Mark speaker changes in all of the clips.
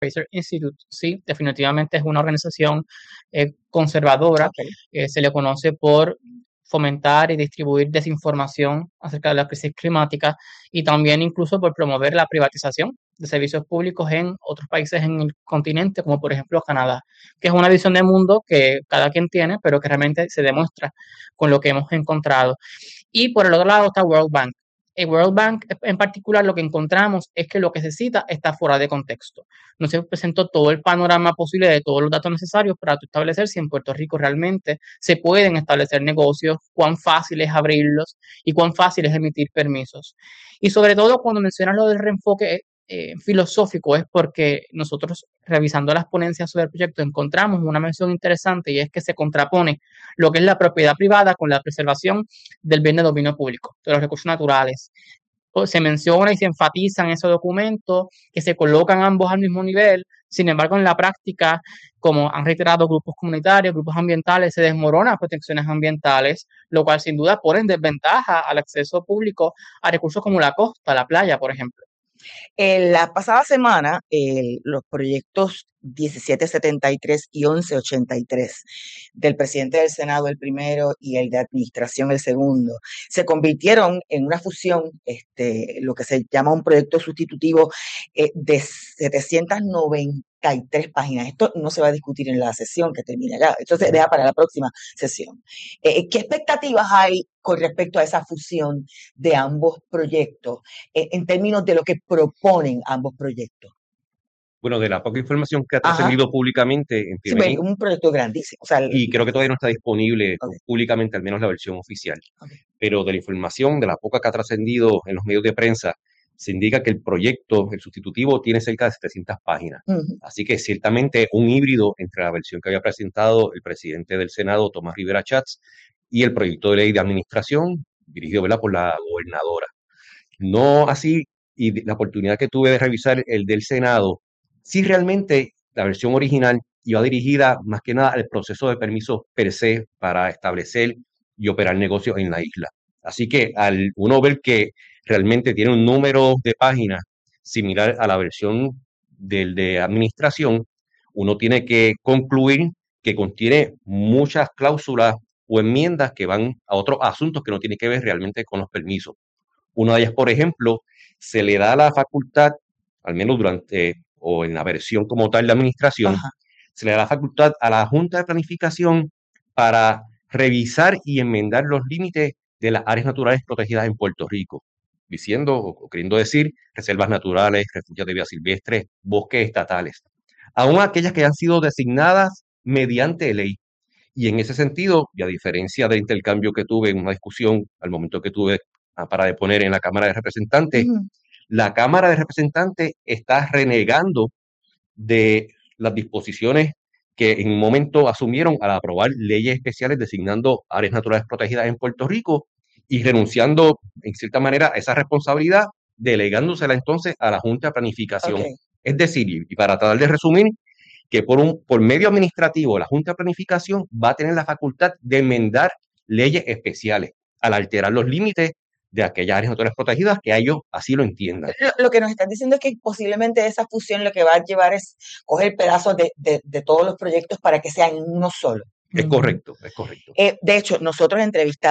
Speaker 1: Fraser Institute, sí, definitivamente es una organización conservadora.
Speaker 2: Ok.
Speaker 1: Se le conoce por fomentar y distribuir desinformación acerca de la crisis climática y también incluso por promover la privatización de servicios públicos en otros países en el continente, como por ejemplo Canadá, que es una visión de mundo que cada quien tiene, pero que realmente se demuestra con lo que hemos encontrado. Y por el otro lado está World Bank. El World Bank en particular lo que encontramos es que lo que se cita está fuera de contexto. No se presentó todo el panorama posible de todos los datos necesarios para establecer si en Puerto Rico realmente se pueden establecer negocios, cuán fácil es abrirlos y cuán fácil es emitir permisos. Y sobre todo cuando mencionas lo del reenfoque filosófico es porque nosotros revisando las ponencias sobre el proyecto encontramos una mención interesante y es que se contrapone lo que es la propiedad privada con la preservación del bien de dominio público, de los recursos naturales. Se menciona y se enfatiza en ese documento que se colocan ambos al mismo nivel, sin embargo en la práctica, como han reiterado grupos comunitarios, grupos ambientales, se desmoronan protecciones ambientales, lo cual sin duda pone en desventaja al acceso público a recursos como la costa, la playa, por ejemplo.
Speaker 2: La pasada semana, los proyectos 1773 y 1183 del presidente del Senado el primero y el de administración el segundo se convirtieron en una fusión, lo que se llama un proyecto sustitutivo de 793 páginas. Esto no se va a discutir en la sesión que terminará, esto se deja para la próxima sesión. ¿Qué expectativas hay con respecto a esa fusión de ambos proyectos en términos de lo que proponen ambos proyectos?
Speaker 3: Bueno, de la poca información que ha
Speaker 2: Ajá.
Speaker 3: trascendido públicamente en
Speaker 2: Sí,
Speaker 3: PMI,
Speaker 2: un proyecto grandísimo. O sea,
Speaker 3: y creo que todavía no está disponible
Speaker 2: ok,
Speaker 3: públicamente, al menos la versión oficial.
Speaker 2: ok.
Speaker 3: Pero de la información, de la poca que ha trascendido en los medios de prensa, se indica que el proyecto, el sustitutivo, tiene cerca de 700 páginas.
Speaker 2: Ujú.
Speaker 3: Así que ciertamente un híbrido entre la versión que había presentado el presidente del Senado, Tomás Rivera Chats, y el proyecto de ley de administración, dirigido, ¿verdad?, por la gobernadora. No así, y la oportunidad que tuve de revisar el del Senado, sí realmente la versión original iba dirigida más que nada al proceso de permisos per se para establecer y operar negocios en la isla. Así que al uno ver que realmente tiene un número de páginas similar a la versión del de administración, uno tiene que concluir que contiene muchas cláusulas o enmiendas que van a otros asuntos que no tienen que ver realmente con los permisos. Una de ellas, por ejemplo, se le da la facultad, al menos durante o en la versión como tal de administración,
Speaker 2: Ajá.
Speaker 3: se le da la facultad a la Junta de Planificación para revisar y enmendar los límites de las áreas naturales protegidas en Puerto Rico, diciendo o queriendo decir reservas naturales, refugios de vida silvestre, bosques estatales, aun aquellas que han sido designadas mediante ley. Y en ese sentido, y a diferencia del intercambio que tuve en una discusión al momento que tuve para deponer en la Cámara de Representantes,
Speaker 2: Ujú.
Speaker 3: la Cámara de Representantes está renegando de las disposiciones que en un momento asumieron al aprobar leyes especiales designando áreas naturales protegidas en Puerto Rico y renunciando en cierta manera a esa responsabilidad, delegándosela entonces a la Junta de
Speaker 2: Ok.
Speaker 3: Planificación. Es decir, y para tratar de resumir, que por medio administrativo la Junta de Planificación va a tener la facultad de enmendar leyes especiales al alterar los límites de aquellas áreas naturales protegidas que ellos así lo entiendan.
Speaker 2: Lo que nos están diciendo es que posiblemente esa fusión lo que va a llevar es coger pedazos de todos los proyectos para que sean uno solo.
Speaker 3: Es correcto, es correcto.
Speaker 2: De hecho, nosotros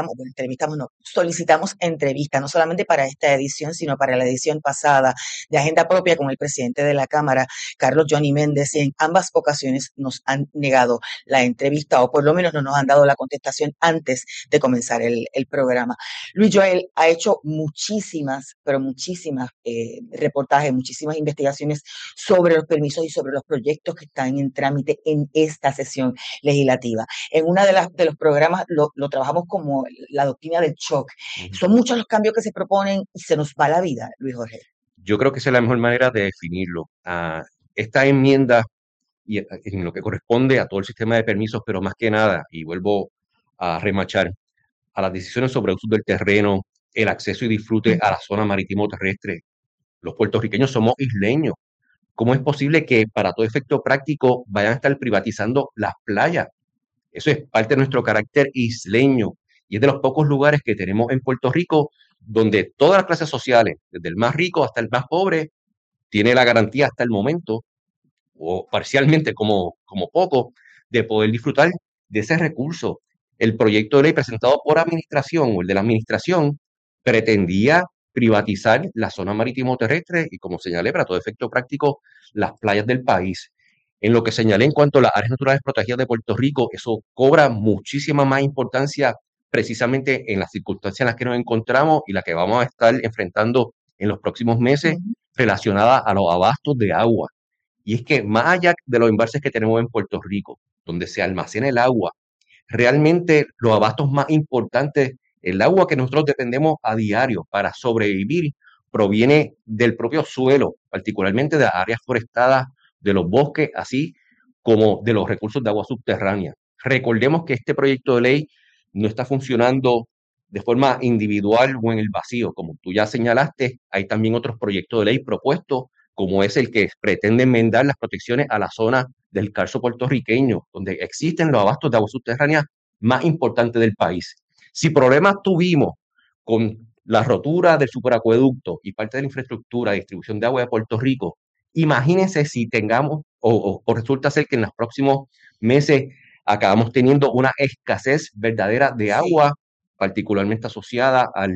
Speaker 2: solicitamos entrevistas, no solamente para esta edición, sino para la edición pasada de Agenda Propia con el presidente de la Cámara, Carlos Johnny Méndez, y en ambas ocasiones nos han negado la entrevista, o por lo menos no nos han dado la contestación antes de comenzar el programa. Luis Joel ha hecho muchísimas, pero muchísimas reportajes, muchísimas investigaciones sobre los permisos y sobre los proyectos que están en trámite en esta sesión legislativa. En una de los programas lo trabajamos como la doctrina del shock. Son muchos los cambios que se proponen y se nos va la vida, Luis Jorge.
Speaker 3: Yo creo que esa es la mejor manera de definirlo. Esta enmienda, y en lo que corresponde a todo el sistema de permisos, pero más que nada, y vuelvo a remachar, a las decisiones sobre el uso del terreno, el acceso y disfrute a la zona marítimo terrestre. Los puertorriqueños somos isleños. ¿Cómo es posible que para todo efecto práctico vayan a estar privatizando las playas? Eso es parte de nuestro carácter isleño y es de los pocos lugares que tenemos en Puerto Rico donde todas las clases sociales, desde el más rico hasta el más pobre, tiene la garantía hasta el momento o parcialmente como poco, de poder disfrutar de ese recurso. El proyecto de ley presentado por administración o el de la administración pretendía privatizar la zona marítimo terrestre y, como señalé, para todo efecto práctico, las playas del país. En lo que señalé en cuanto a las áreas naturales protegidas de Puerto Rico, eso cobra muchísima más importancia precisamente en las circunstancias en las que nos encontramos y las que vamos a estar enfrentando en los próximos meses
Speaker 2: Ujú.
Speaker 3: relacionadas a los abastos de agua. Y es que más allá de los embalses que tenemos en Puerto Rico, donde se almacena el agua, realmente los abastos más importantes, el agua que nosotros dependemos a diario para sobrevivir, proviene del propio suelo, particularmente de las áreas forestadas, de los bosques, así como de los recursos de agua subterránea. Recordemos que este proyecto de ley no está funcionando de forma individual o en el vacío. Como tú ya señalaste, hay también otros proyectos de ley propuestos, como es el que pretende enmendar las protecciones a la zona del Carso puertorriqueño, donde existen los abastos de agua subterránea más importantes del país. Si problemas tuvimos con la rotura del superacueducto y parte de la infraestructura de distribución de agua de Puerto Rico, imagínense si tengamos o resulta ser que en los próximos meses acabamos teniendo una escasez verdadera de
Speaker 2: Sí.
Speaker 3: agua, particularmente asociada al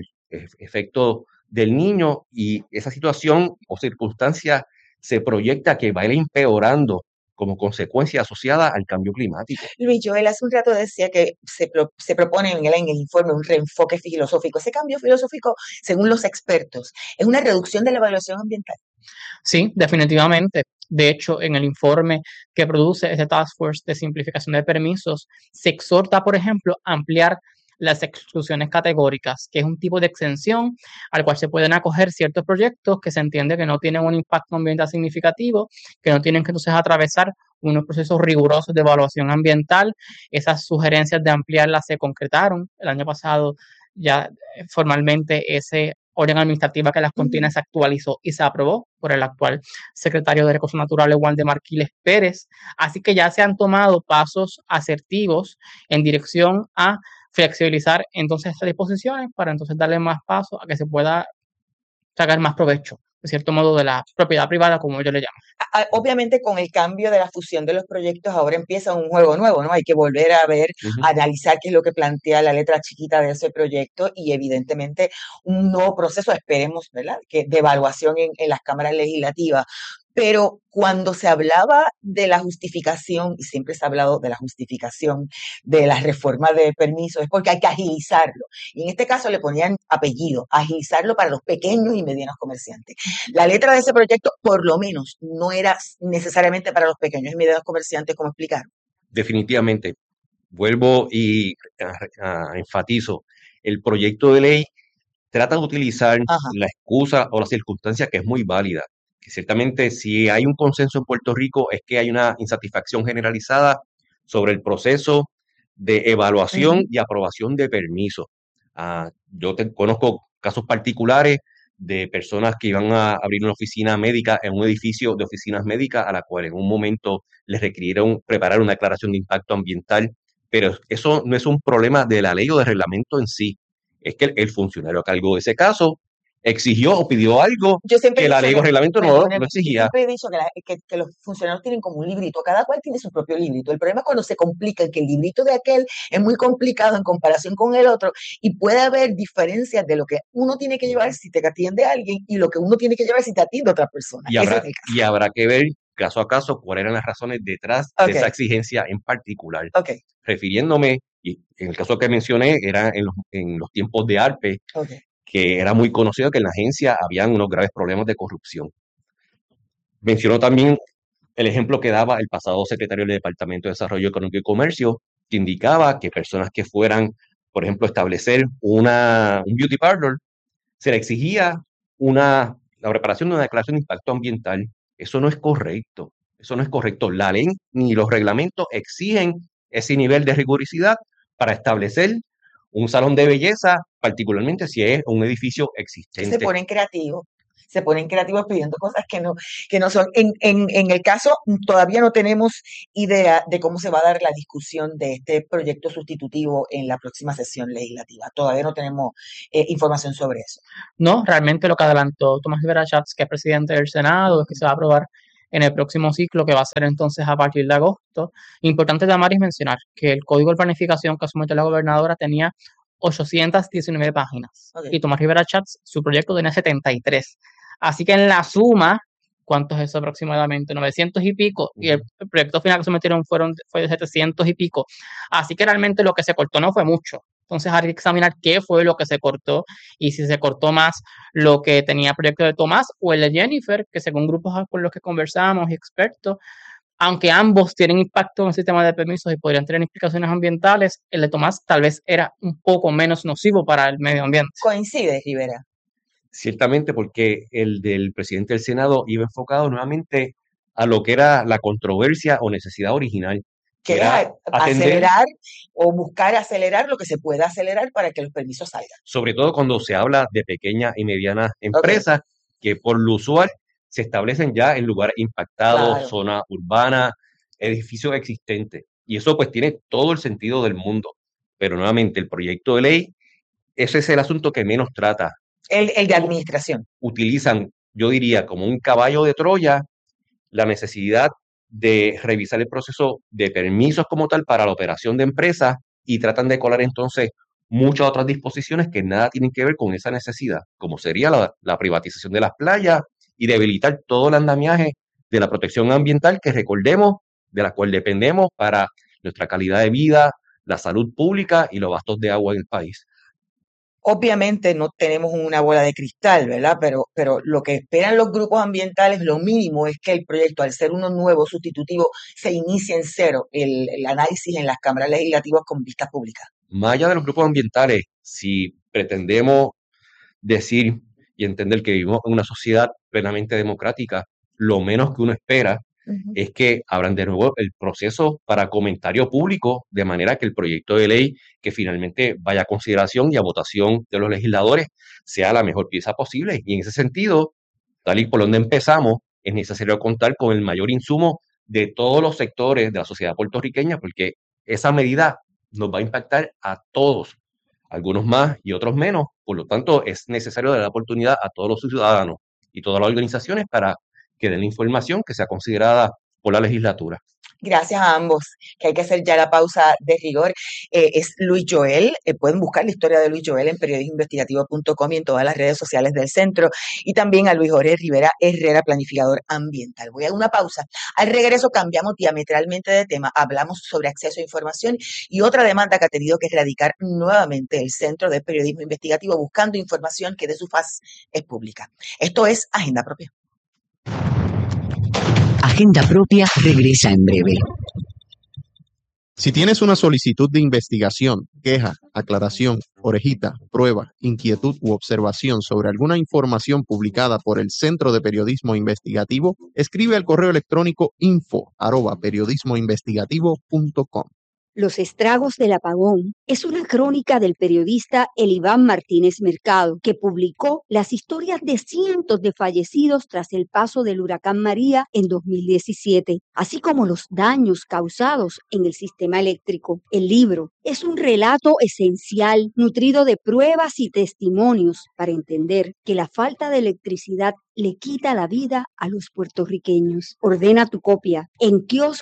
Speaker 3: efecto del niño, y esa situación o circunstancia se proyecta que va a ir empeorando como consecuencia asociada al cambio climático.
Speaker 2: Luis Joel hace un rato decía que se propone en el informe un reenfoque filosófico. Ese cambio filosófico, según los expertos, es una reducción de la evaluación ambiental.
Speaker 1: Sí, definitivamente. De hecho, en el informe que produce ese Task Force de simplificación de permisos, se exhorta, por ejemplo, a ampliar las exclusiones categóricas, que es un tipo de exención al cual se pueden acoger ciertos proyectos que se entiende que no tienen un impacto ambiental significativo, que no tienen que entonces atravesar unos procesos rigurosos de evaluación ambiental. Esas sugerencias de ampliarlas se concretaron. El año pasado ya formalmente ese orden administrativa que las contiene se actualizó y se aprobó por el actual secretario de Recursos Naturales, Waldemar Quiles Pérez. Así que ya se han tomado pasos asertivos en dirección a flexibilizar entonces estas disposiciones para entonces darle más paso a que se pueda sacar más provecho, de cierto modo, de la propiedad privada, como yo le llamo.
Speaker 2: Obviamente, con el cambio de la fusión de los proyectos, ahora empieza un juego nuevo, ¿no? Hay que volver a ver, analizar qué es lo que plantea la letra chiquita de ese proyecto y, evidentemente, un nuevo proceso, esperemos, ¿verdad?, de evaluación en las cámaras legislativas. Pero cuando se hablaba de la justificación, y siempre se ha hablado de la justificación de la reforma de permisos, es porque hay que agilizarlo. Y en este caso le ponían apellido, agilizarlo para los pequeños y medianos comerciantes. La letra de ese proyecto, por lo menos, no era necesariamente para los pequeños y medianos comerciantes, como explicaron.
Speaker 3: Definitivamente, vuelvo y enfatizo, el proyecto de ley trata de utilizar
Speaker 2: Ajá.
Speaker 3: la excusa o la circunstancia que es muy válida, que ciertamente si hay un consenso en Puerto Rico es que hay una insatisfacción generalizada sobre el proceso de evaluación
Speaker 2: Ujú.
Speaker 3: y aprobación de permisos. Yo conozco casos particulares de personas que iban a abrir una oficina médica en un edificio de oficinas médicas a la cual en un momento les requirieron preparar una declaración de impacto ambiental, pero eso no es un problema de la ley o de reglamento en sí, es que el funcionario a cargo de ese caso exigió o pidió algo
Speaker 2: Yo siempre he
Speaker 3: que la
Speaker 2: dicho
Speaker 3: ley o
Speaker 2: que,
Speaker 3: reglamento no
Speaker 2: perdóneme, yo
Speaker 3: exigía.
Speaker 2: siempre he dicho que los funcionarios tienen como un librito, cada cual tiene su propio librito. El problema es cuando se complica, que el librito de aquel es muy complicado en comparación con el otro y puede haber diferencias de lo que uno tiene que llevar si te atiende a alguien y lo que uno tiene que llevar si te atiende a otra persona.
Speaker 3: Y
Speaker 2: Ese
Speaker 3: habrá,
Speaker 2: es el
Speaker 3: y
Speaker 2: caso.
Speaker 3: habrá que ver caso a caso cuáles eran las razones detrás de
Speaker 2: Ok,
Speaker 3: esa exigencia en particular.
Speaker 2: ok,
Speaker 3: Refiriéndome, y en el caso que mencioné, era en los tiempos de ARPE,
Speaker 2: ok.
Speaker 3: que era muy conocido que en la agencia habían unos graves problemas de corrupción. Mencionó también el ejemplo que daba el pasado secretario del Departamento de Desarrollo Económico y Comercio, que indicaba que personas que fueran, por ejemplo, a establecer un beauty parlor, se le exigía la preparación de una declaración de impacto ambiental. Eso no es correcto. Eso no es correcto. La ley ni los reglamentos exigen ese nivel de rigurosidad para establecer un salón de belleza, particularmente si es un edificio
Speaker 2: Se
Speaker 3: existente.
Speaker 2: se ponen creativos pidiendo cosas que no son. En el caso, todavía no tenemos idea de cómo se va a dar la discusión de este proyecto sustitutivo en la próxima sesión legislativa. Todavía no tenemos información sobre eso.
Speaker 1: No, realmente lo que adelantó Tomás Rivera Schatz, que es presidente del Senado, es que se va a aprobar en el próximo ciclo, que va a ser entonces a partir de agosto. Importante, Damaris, mencionar que el Código de Planificación que sometió la gobernadora tenía 819 páginas
Speaker 2: Ok.
Speaker 1: y Tomás Rivera Chats, su proyecto, tenía 73. Así que en la suma, ¿cuánto es eso aproximadamente? 900 y pico, y el proyecto final que sometieron fue de 700 y pico. Así que realmente lo que se cortó no fue mucho. Entonces hay que examinar qué fue lo que se cortó y si se cortó más lo que tenía el proyecto de Tomás o el de Jennifer, que según grupos con los que conversamos y expertos, aunque ambos tienen impacto en el sistema de permisos y podrían tener implicaciones ambientales, el de Tomás tal vez era un poco menos nocivo para el medio ambiente.
Speaker 2: ¿Coincide, Rivera?
Speaker 3: Ciertamente, porque el del presidente del Senado iba enfocado nuevamente a lo que era la controversia o necesidad original, que
Speaker 2: Que
Speaker 3: era
Speaker 2: es
Speaker 3: atender,
Speaker 2: acelerar o buscar acelerar lo que se pueda acelerar para que los permisos salgan.
Speaker 3: sobre todo cuando se habla de pequeñas y medianas
Speaker 2: Ok,
Speaker 3: empresas, que por lo usual se establecen ya en lugares impactados,
Speaker 2: claro.
Speaker 3: zona urbana, edificios existentes. Y eso pues tiene todo el sentido del mundo. Pero nuevamente, el proyecto de ley, ese es el asunto que menos trata.
Speaker 2: El de administración.
Speaker 3: Utilizan, yo diría, como un caballo de Troya, la necesidad de revisar el proceso de permisos como tal para la operación de empresas y tratan de colar entonces muchas otras disposiciones que nada tienen que ver con esa necesidad, como sería la privatización de las playas y debilitar todo el andamiaje de la protección ambiental que recordemos, de la cual dependemos para nuestra calidad de vida, la salud pública y los bastos de agua en el país.
Speaker 2: Obviamente no tenemos una bola de cristal, ¿verdad? Pero lo que esperan los grupos ambientales, lo mínimo es que el proyecto, al ser uno nuevo, sustitutivo, se inicie en cero el análisis en las cámaras legislativas con vista pública.
Speaker 3: Más allá de los grupos ambientales, si pretendemos decir y entender que vivimos en una sociedad plenamente democrática, lo menos que uno espera es que abran de nuevo el proceso para comentario público, de manera que el proyecto de ley que finalmente vaya a consideración y a votación de los legisladores sea la mejor pieza posible. Y en ese sentido, tal y por donde empezamos, es necesario contar con el mayor insumo de todos los sectores de la sociedad puertorriqueña, porque esa medida nos va a impactar a todos, algunos más y otros menos. Por lo tanto, es necesario dar la oportunidad a todos los ciudadanos y todas las organizaciones para que den la información que sea considerada por la legislatura.
Speaker 2: Gracias a ambos, que hay que hacer ya la pausa de rigor. Es Luis Joel, pueden buscar la historia de Luis Joel en periodismoinvestigativo.com y en todas las redes sociales del centro, y también a Luis Jorge Rivera Herrera, planificador ambiental. Voy a una pausa. Al regreso cambiamos diametralmente de tema, hablamos sobre acceso a información y otra demanda que ha tenido que erradicar nuevamente el Centro de Periodismo Investigativo, buscando información que de su faz es pública. Esto es Agenda Propia.
Speaker 4: Agenda Propia regresa en breve.
Speaker 5: Si tienes una solicitud de investigación, queja, aclaración, orejita, prueba, inquietud u observación sobre alguna información publicada por el Centro de Periodismo Investigativo, escribe al correo electrónico info@periodismoinvestigativo.com.
Speaker 6: Los estragos del apagón es una crónica del periodista Eliván Martínez Mercado, que publicó las historias de cientos de fallecidos tras el paso del huracán María en 2017, así como los daños causados en el sistema eléctrico. El libro es un relato esencial, nutrido de pruebas y testimonios para entender que la falta de electricidad le quita la vida a los puertorriqueños. Ordena tu copia en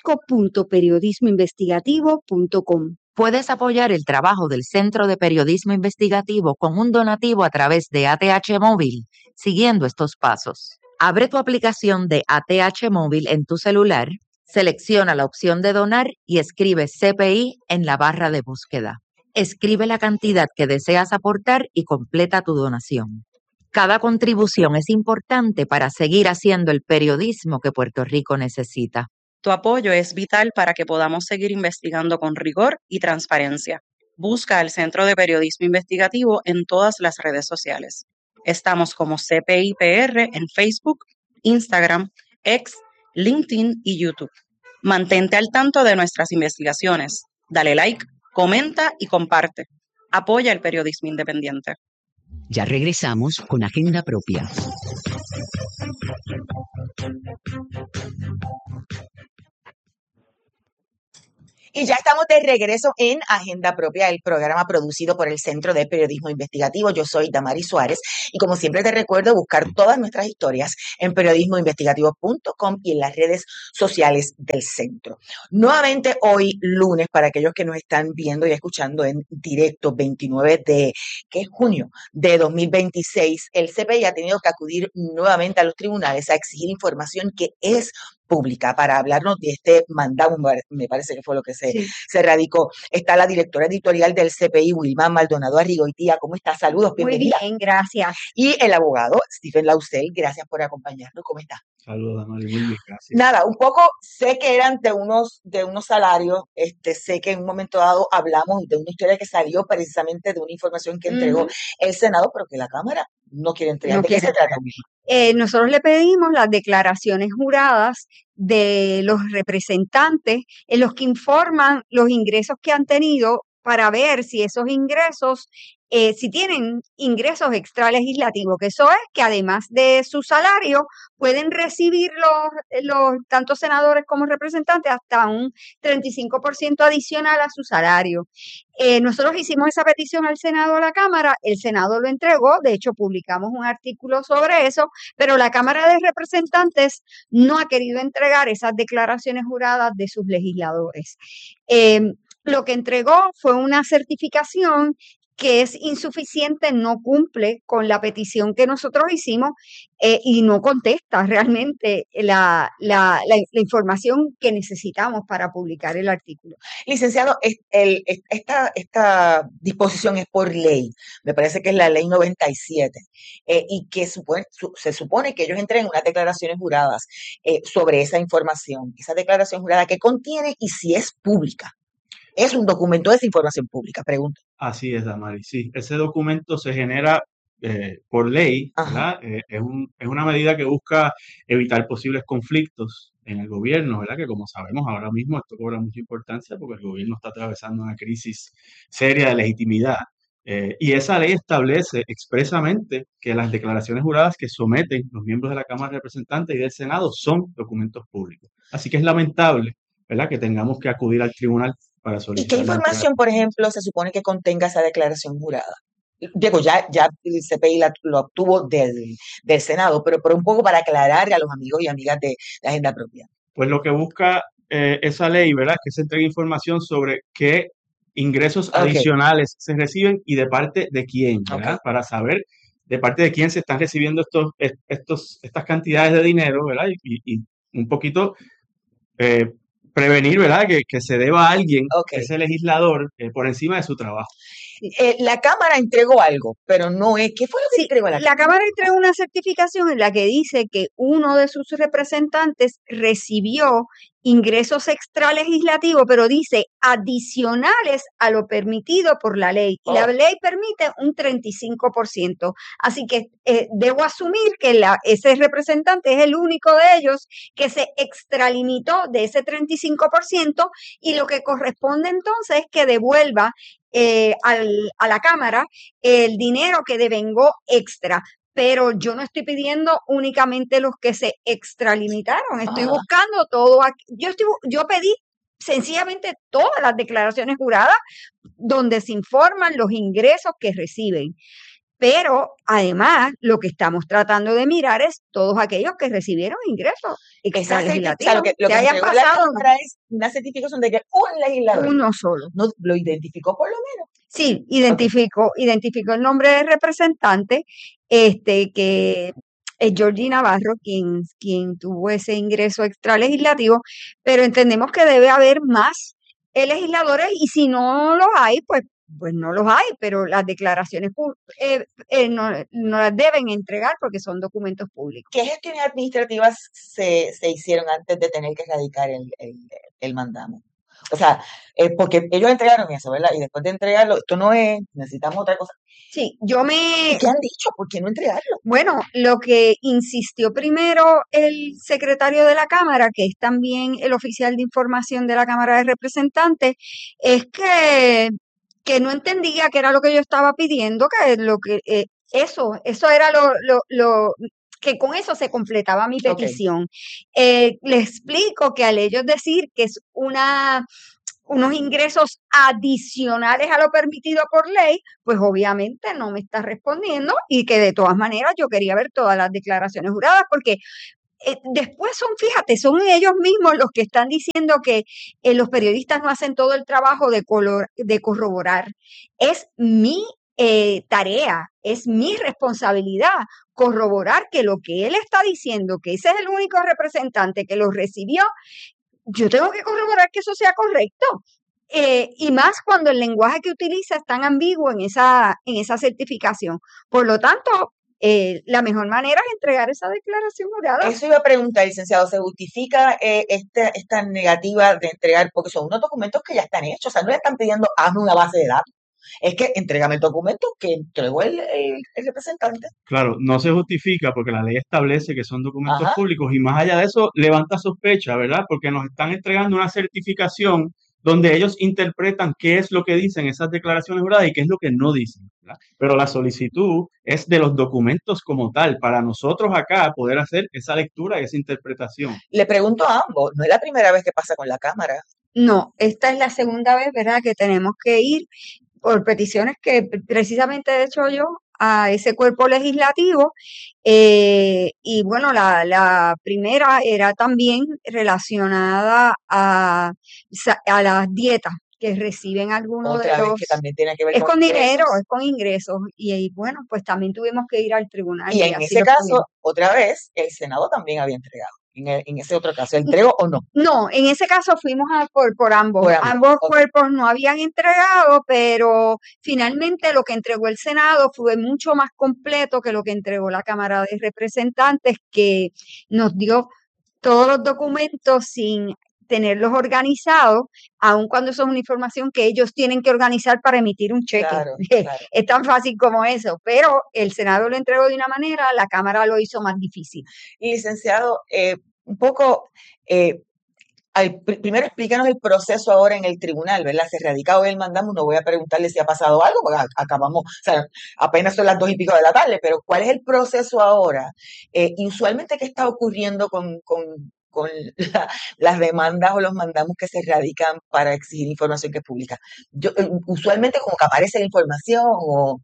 Speaker 6: kiosco.periodismoinvestigativo.com.
Speaker 4: Puedes apoyar el trabajo del Centro de Periodismo Investigativo con un donativo a través de ATH Móvil, siguiendo estos pasos. Abre tu aplicación de ATH Móvil en tu celular, selecciona la opción de donar y escribe CPI en la barra de búsqueda. Escribe la cantidad que deseas aportar y completa tu donación. Cada contribución es importante para seguir haciendo el periodismo que Puerto Rico necesita.
Speaker 7: Tu apoyo es vital para que podamos seguir investigando con rigor y transparencia. Busca al Centro de Periodismo Investigativo en todas las redes sociales. Estamos como CPIPR en Facebook, Instagram, X, LinkedIn y YouTube. Mantente al tanto de nuestras investigaciones. Dale like, comenta y comparte. Apoya el periodismo independiente.
Speaker 4: Ya regresamos con Agenda Propia.
Speaker 2: Y ya estamos de regreso en Agenda Propia, el programa producido por el Centro de Periodismo Investigativo. Yo soy Damaris Suárez y como siempre te recuerdo buscar todas nuestras historias en periodismoinvestigativo.com y en las redes sociales del centro. Nuevamente hoy lunes, para aquellos que nos están viendo y escuchando en directo, 29 de junio de 2026, el CPI ha tenido que acudir nuevamente a los tribunales a exigir información que es pública para hablarnos de este mandado, me parece que fue lo que se radicó. Está la directora editorial del CPI, Wilma Maldonado Arrigoitía. ¿Cómo está? Saludos, bienvenida.
Speaker 6: Muy bien, gracias.
Speaker 2: Y el abogado Stephen Lausel, gracias por acompañarnos. ¿Cómo está?
Speaker 8: Saludos, Damaris, muy bien, gracias.
Speaker 2: Nada, un poco sé que eran de unos salarios, sé que en un momento dado hablamos de una historia que salió precisamente de una información que entregó el Senado, pero que la Cámara no quiere entregar.
Speaker 6: No
Speaker 2: ¿De qué se trata?
Speaker 6: Nosotros le pedimos las declaraciones juradas de los representantes en los que informan los ingresos que han tenido para ver si esos ingresos, si tienen ingresos extralegislativos, que eso es que además de su salario pueden recibir los tanto senadores como representantes hasta un 35% adicional a su salario. Nosotros hicimos esa petición al Senado, a la Cámara, el Senado lo entregó, de hecho publicamos un artículo sobre eso, pero la Cámara de Representantes no ha querido entregar esas declaraciones juradas de sus legisladores. Lo que entregó fue una certificación que es insuficiente, no cumple con la petición que nosotros hicimos y no contesta realmente la información que necesitamos para publicar el artículo.
Speaker 2: Licenciado, esta disposición es por ley, me parece que es la ley 97, y que se supone que ellos entreguen unas declaraciones juradas sobre esa información, esa declaración jurada que contiene y si es pública. Es un documento de esa información pública, pregunto.
Speaker 8: Así es, Damaris, sí. Ese documento se genera por ley, ¿verdad? Es una medida que busca evitar posibles conflictos en el gobierno, ¿verdad? Que como sabemos ahora mismo esto cobra mucha importancia porque el gobierno está atravesando una crisis seria de legitimidad. Y esa ley establece expresamente que las declaraciones juradas que someten los miembros de la Cámara de Representantes y del Senado son documentos públicos. Así que es lamentable, ¿verdad?, que tengamos que acudir al tribunal para solicitar.
Speaker 2: ¿Y qué información, por ejemplo, se supone que contenga esa declaración jurada? Diego, ya el CPI lo obtuvo del Senado, pero un poco para aclararle a los amigos y amigas de la Agenda Propia.
Speaker 8: Pues lo que busca esa ley, ¿verdad?, es que se entregue información sobre qué ingresos adicionales se reciben y de parte de quién, ¿verdad? Para saber de parte de quién se están recibiendo estas cantidades de dinero, ¿verdad? Y un poquito prevenir, ¿verdad?, que se deba a alguien, ese legislador, por encima de su trabajo.
Speaker 2: La Cámara entregó algo, pero no es. ¿Qué fue lo que entregó la Cámara?
Speaker 6: La Cámara entregó una certificación en la que dice que uno de sus representantes recibió ingresos extralegislativos, pero dice adicionales a lo permitido por la ley. Y la ley permite un 35%. Así que debo asumir que ese representante es el único de ellos que se extralimitó de ese 35% y lo que corresponde entonces es que devuelva a la Cámara el dinero que devengó extra. Pero yo no estoy pidiendo únicamente los que se extralimitaron, estoy buscando todo. Yo pedí sencillamente todas las declaraciones juradas donde se informan los ingresos que reciben. Pero además lo que estamos tratando de mirar es todos aquellos que recibieron ingresos extralegislativos.
Speaker 2: Lo que hayan pasado es una certificación de que un legislador.
Speaker 6: Uno solo.
Speaker 2: No, lo identificó por lo menos.
Speaker 6: Sí, identificó el nombre del representante, que es Georgie Navarro, quien tuvo ese ingreso extralegislativo, pero entendemos que debe haber más legisladores y si no los hay, pues no los hay, pero las declaraciones no las deben entregar porque son documentos públicos.
Speaker 2: ¿Qué gestiones administrativas se hicieron antes de tener que radicar el mandamo? O sea, porque ellos entregaron eso, ¿verdad? Y después de entregarlo, esto no es, necesitamos otra cosa.
Speaker 6: Sí,
Speaker 2: ¿Qué han dicho? ¿Por qué no entregarlo?
Speaker 6: Bueno, lo que insistió primero el secretario de la Cámara, que es también el oficial de información de la Cámara de Representantes, es que no entendía qué era lo que yo estaba pidiendo, eso era que con eso se completaba mi petición. Le explico que al ellos decir que es una unos ingresos adicionales a lo permitido por ley, pues obviamente no me está respondiendo y que de todas maneras yo quería ver todas las declaraciones juradas porque después fíjate, son ellos mismos los que están diciendo que los periodistas no hacen todo el trabajo de corroborar. Es mi tarea, es mi responsabilidad corroborar que lo que él está diciendo, que ese es el único representante que lo recibió, yo tengo que corroborar que eso sea correcto. Y más cuando el lenguaje que utiliza es tan ambiguo en esa certificación. Por lo tanto, la mejor manera es entregar esa declaración jurada.
Speaker 2: Eso iba a preguntar, licenciado, ¿se justifica esta negativa de entregar? Porque son unos documentos que ya están hechos, o sea, no le están pidiendo, hazme una base de datos. Es que entrégame el documento que entregó el representante.
Speaker 8: Claro, no se justifica porque la ley establece que son documentos
Speaker 2: Ajá.
Speaker 8: públicos y más allá de eso levanta sospecha, ¿verdad? Porque nos están entregando una certificación donde ellos interpretan qué es lo que dicen esas declaraciones juradas y qué es lo que no dicen, ¿verdad? Pero la solicitud es de los documentos como tal, para nosotros acá poder hacer esa lectura y esa interpretación.
Speaker 2: Le pregunto a ambos, no es la primera vez que pasa con la Cámara.
Speaker 6: No, esta es la segunda vez, ¿verdad?, que tenemos que ir por peticiones que precisamente he hecho yo a ese cuerpo legislativo. Y bueno, la primera era también relacionada a las dietas que reciben algunos de
Speaker 2: Otra vez que también tiene que ver
Speaker 6: es
Speaker 2: con
Speaker 6: con dinero,
Speaker 2: ingresos.
Speaker 6: es con ingresos. Y bueno, pues también tuvimos que ir al tribunal
Speaker 2: Y
Speaker 6: y
Speaker 2: en
Speaker 6: así
Speaker 2: ese
Speaker 6: lo
Speaker 2: caso,
Speaker 6: tuvimos.
Speaker 2: otra vez, el Senado también había entregado. En ese otro caso, ¿entregó o no?
Speaker 6: No, en ese caso fuimos por ambos.
Speaker 2: Por ambos,
Speaker 6: Ambos
Speaker 2: ok.
Speaker 6: cuerpos no habían entregado, pero finalmente lo que entregó el Senado fue mucho más completo que lo que entregó la Cámara de Representantes, que nos dio todos los documentos sin tenerlos organizados, aun cuando eso es una información que ellos tienen que organizar para emitir un cheque.
Speaker 2: Claro, claro.
Speaker 6: Es tan fácil como eso, pero el Senado lo entregó de una manera, la Cámara lo hizo más difícil.
Speaker 2: Y licenciado, un poco, primero explícanos el proceso ahora en el tribunal, ¿verdad? Se radica hoy el mandamo, no voy a preguntarle si ha pasado algo, porque acabamos, o sea, apenas son las 2:00 de la tarde, pero ¿cuál es el proceso ahora? Y usualmente, ¿qué está ocurriendo con las demandas o los mandamos que se radican para exigir información que es pública? Usualmente como que aparece la información o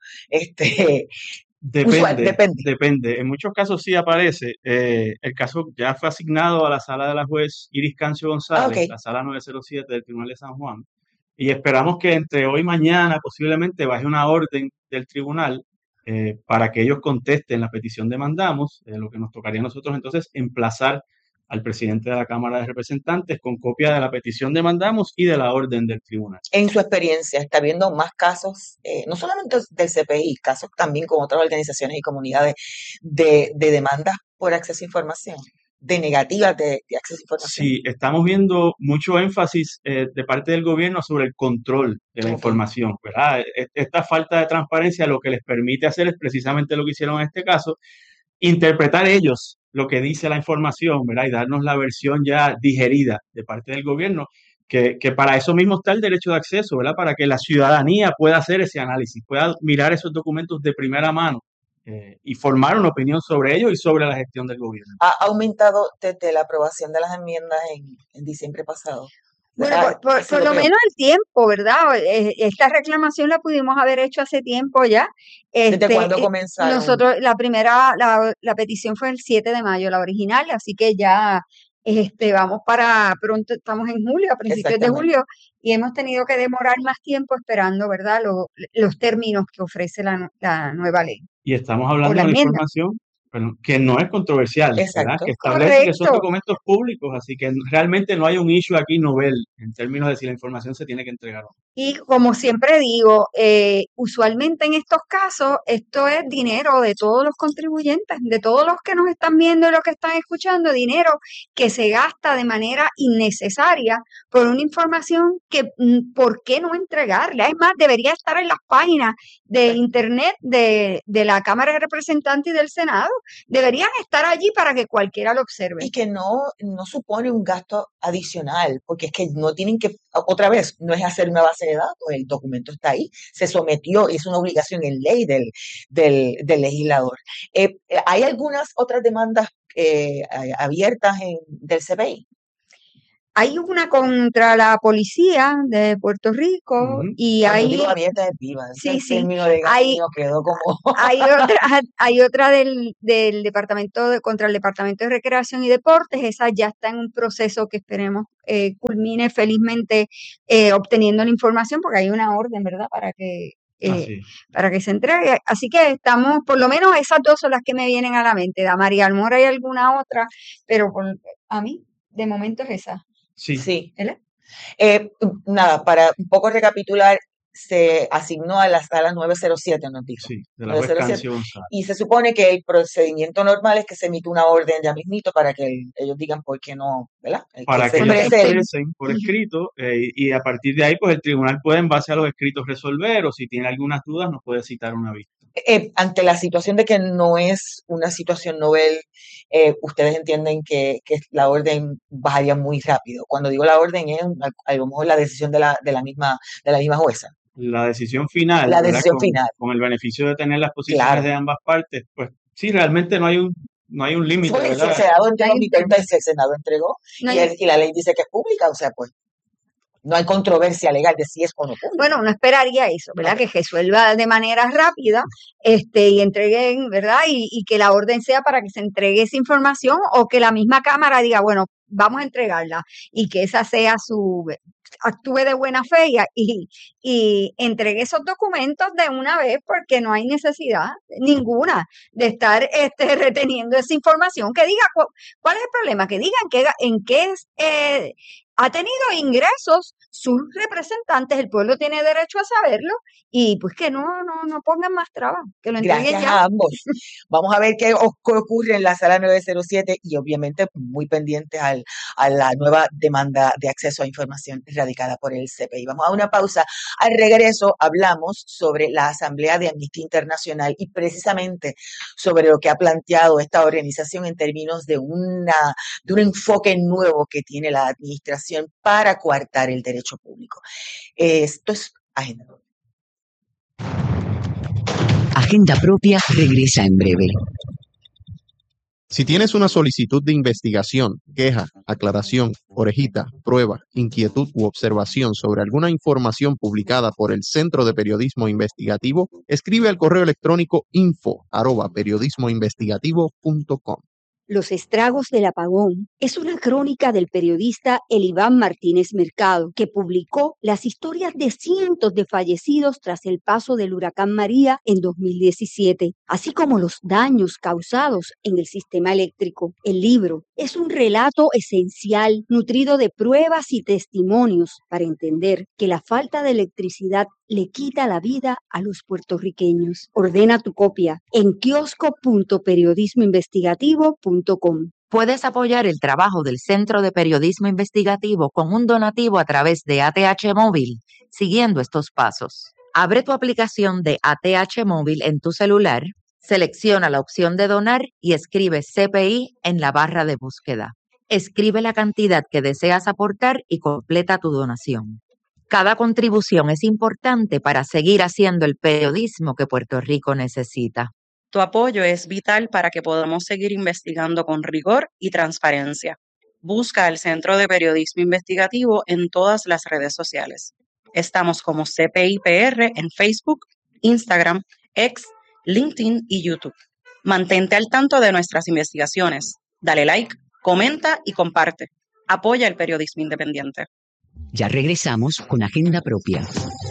Speaker 2: depende.
Speaker 8: Depende. En muchos casos sí aparece. El caso ya fue asignado a la sala de la juez Iris Cancio González,
Speaker 2: Ok.
Speaker 8: la sala 907 del Tribunal de San Juan, y esperamos que entre hoy y mañana posiblemente baje una orden del tribunal para que ellos contesten la petición de mandamos, lo que nos tocaría a nosotros entonces emplazar al presidente de la Cámara de Representantes con copia de la petición de mandamos y de la orden del tribunal.
Speaker 2: En su experiencia, ¿está viendo más casos, no solamente del CPI, casos también con otras organizaciones y comunidades de demandas por acceso a información, de negativas de acceso a información?
Speaker 8: Sí, estamos viendo mucho énfasis de parte del gobierno sobre el control de la
Speaker 2: Ok.
Speaker 8: información, ¿verdad? Esta falta de transparencia lo que les permite hacer es precisamente lo que hicieron en este caso, interpretar ellos lo que dice la información, ¿verdad? Y darnos la versión ya digerida de parte del gobierno, que para eso mismo está el derecho de acceso, ¿verdad? Para que la ciudadanía pueda hacer ese análisis, pueda mirar esos documentos de primera mano y formar una opinión sobre ellos y sobre la gestión del gobierno.
Speaker 2: ¿Ha aumentado desde la aprobación de las enmiendas en diciembre pasado?
Speaker 6: Bueno,
Speaker 2: Ah,
Speaker 6: por
Speaker 2: sí lo
Speaker 6: lo
Speaker 2: creo.
Speaker 6: menos el tiempo, ¿verdad? Esta reclamación la pudimos haber hecho hace tiempo ya.
Speaker 2: ¿Desde cuándo comenzaron?
Speaker 6: Nosotros, la petición fue el 7 de mayo, la original, así que ya vamos para pronto, estamos en julio, a principios de
Speaker 2: Exactamente.
Speaker 6: julio, y hemos tenido que demorar más tiempo esperando, ¿verdad?, los términos que ofrece la nueva ley
Speaker 8: Y estamos
Speaker 6: o
Speaker 8: hablando
Speaker 6: la
Speaker 8: de una
Speaker 6: enmienda.
Speaker 8: información que no es controversial, ¿verdad?
Speaker 2: Exacto.
Speaker 8: Que establece que son
Speaker 6: Correcto.
Speaker 8: documentos públicos, así que realmente no hay un issue aquí novel en términos de si la información se tiene que entregar o no.
Speaker 6: Y como siempre digo, usualmente en estos casos, esto es dinero de todos los contribuyentes, de todos los que nos están viendo y los que están escuchando, dinero que se gasta de manera innecesaria por una información que, ¿por qué no entregarla? Es más, debería estar en las páginas de internet de la Cámara de Representantes y del Senado. Deberían estar allí para que cualquiera lo observe.
Speaker 2: Y que no supone un gasto adicional, porque es que no tienen que, otra vez, no es hacer una base de datos, el documento está ahí, se sometió, es una obligación en ley del legislador. ¿Hay algunas otras demandas abiertas del CPI?
Speaker 6: Hay una contra la policía de Puerto Rico y
Speaker 2: Cuando
Speaker 6: hay,
Speaker 2: digo abierta es viva.
Speaker 6: sí,
Speaker 2: El
Speaker 6: sí,
Speaker 2: término de
Speaker 6: hay,
Speaker 2: mío quedó como...
Speaker 6: hay otra del departamento contra el Departamento de Recreación y Deportes. Esa ya está en un proceso que esperemos culmine felizmente obteniendo la información, porque hay una orden, ¿verdad? Para que se entregue. Así que estamos, por lo menos esas dos son las que me vienen a la mente. María, a lo mejor hay alguna otra, pero a mí, de momento es esa.
Speaker 2: Sí.
Speaker 6: ¿Verdad?
Speaker 2: Nada, para un poco recapitular, se asignó a la sala 907, nos dijo.
Speaker 8: Sí, de la juez
Speaker 2: 907.
Speaker 8: Cancio González.
Speaker 2: Y se supone que el procedimiento normal es que se emite una orden ya mismito para que ellos digan por qué no, ¿verdad?
Speaker 8: Para que
Speaker 2: se
Speaker 8: ellos
Speaker 2: exprese
Speaker 8: expresen por escrito y a partir de ahí, pues el tribunal puede en base a los escritos resolver o si tiene algunas dudas nos puede citar una vista.
Speaker 2: Ante la situación de que no es una situación novel, ustedes entienden que la orden bajaría muy rápido. Cuando digo la orden es a lo mejor la decisión de la misma jueza.
Speaker 8: La decisión final,
Speaker 2: La
Speaker 8: ¿verdad?
Speaker 2: decisión final.
Speaker 8: Con el beneficio de tener las posiciones
Speaker 2: Claro.
Speaker 8: de ambas partes, pues sí, realmente no hay un límite,
Speaker 2: Pues, si
Speaker 8: ¿verdad?
Speaker 2: el Senado entregó, mi cuenta es el Senado entregó
Speaker 6: No
Speaker 2: y,
Speaker 6: hay-
Speaker 2: y la ley dice que es pública, o sea, pues no hay controversia legal de si es o no pública.
Speaker 6: Bueno, uno esperaría eso, ¿verdad?
Speaker 2: Ok.
Speaker 6: Que resuelva de manera rápida, y entreguen, ¿verdad? Y que la orden sea para que se entregue esa información o que la misma Cámara diga, bueno, vamos a entregarla y que esa sea actúe de buena fe y entregue esos documentos de una vez porque no hay necesidad ninguna de estar reteniendo esa información. Que diga cuál es el problema, que digan en qué ha tenido ingresos sus representantes, el pueblo tiene derecho a saberlo y pues que no pongan más trabas, que lo entreguen
Speaker 2: Gracias
Speaker 6: ya.
Speaker 2: a ambos. Vamos a ver qué ocurre en la sala 907 y obviamente muy pendientes a la nueva demanda de acceso a información radicada por el CPI. Vamos a una pausa. Al regreso hablamos sobre la Asamblea de Amnistía Internacional y precisamente sobre lo que ha planteado esta organización en términos de un enfoque nuevo que tiene la administración para coartar el derecho público. Esto es Agenda.
Speaker 9: Agenda Propia regresa en breve.
Speaker 5: Si tienes una solicitud de investigación, queja, aclaración, orejita, prueba, inquietud u observación sobre alguna información publicada por el Centro de Periodismo Investigativo, escribe al correo electrónico info@periodismoinvestigativo.com.
Speaker 6: Los estragos del apagón es una crónica del periodista Eliván Martínez Mercado, que publicó las historias de cientos de fallecidos tras el paso del huracán María en 2017, así como los daños causados en el sistema eléctrico. El libro es un relato esencial, nutrido de pruebas y testimonios para entender que la falta de electricidad le quita la vida a los puertorriqueños. Ordena tu copia en kiosco.periodismoinvestigativo.com.
Speaker 4: Puedes apoyar el trabajo del Centro de Periodismo Investigativo con un donativo a través de ATH Móvil, siguiendo estos pasos. Abre tu aplicación de ATH Móvil en tu celular, selecciona la opción de donar y escribe CPI en la barra de búsqueda. Escribe la cantidad que deseas aportar y completa tu donación. Cada contribución es importante para seguir haciendo el periodismo que Puerto Rico necesita.
Speaker 7: Tu apoyo es vital para que podamos seguir investigando con rigor y transparencia. Busca el Centro de Periodismo Investigativo en todas las redes sociales. Estamos como CPIPR en Facebook, Instagram, X, LinkedIn y YouTube. Mantente al tanto de nuestras investigaciones. Dale like, comenta y comparte. Apoya el periodismo independiente.
Speaker 9: Ya regresamos con Agenda Propia.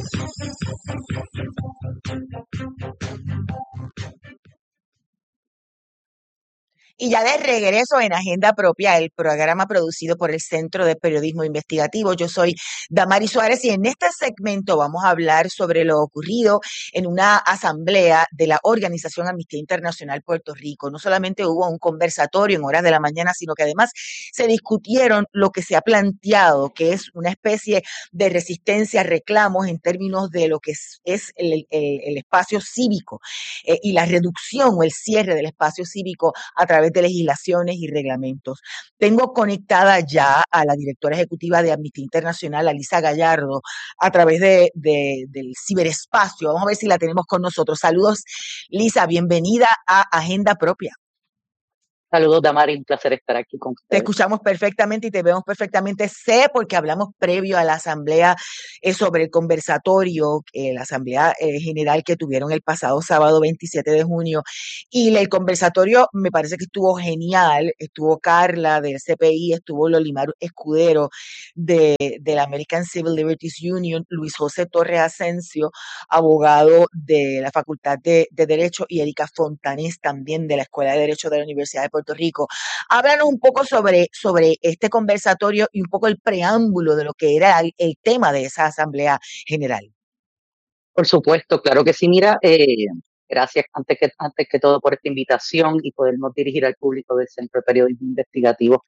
Speaker 2: Y ya de regreso en Agenda Propia, el programa producido por el Centro de Periodismo Investigativo. Yo soy Damaris Suárez y en este segmento vamos a hablar sobre lo ocurrido en una asamblea de la Organización Amnistía Internacional Puerto Rico. No solamente hubo un conversatorio en horas de la mañana, sino que además se discutieron lo que se ha planteado, que es una especie de resistencia, reclamos en términos de lo que es el espacio cívico y la reducción o el cierre del espacio cívico a través de legislaciones y reglamentos. Tengo conectada ya a la directora ejecutiva de Amnistía Internacional, Alisa Gallardo, a través del ciberespacio. Vamos a ver si la tenemos con nosotros. Saludos, Lisa, bienvenida a Agenda Propia.
Speaker 10: Saludos, Damari, un placer estar aquí con
Speaker 2: Te
Speaker 10: ustedes.
Speaker 2: escuchamos perfectamente y te vemos perfectamente. Sé porque hablamos previo a la asamblea sobre el conversatorio, la asamblea general que tuvieron el pasado sábado 27 de junio. Y el conversatorio me parece que estuvo genial. Estuvo Carla del CPI, estuvo Lolimar Escudero de la American Civil Liberties Union, Luis José Torres Asensio, abogado de la Facultad de Derecho, y Erika Fontanés también de la Escuela de Derecho de la Universidad de Puerto Rico. Háblanos un poco sobre este conversatorio y un poco el preámbulo de lo que era el tema de esa asamblea general.
Speaker 10: Por supuesto, claro que sí. Mira, gracias antes que todo por esta invitación y podernos dirigir al público del Centro de Periodismo Investigativo.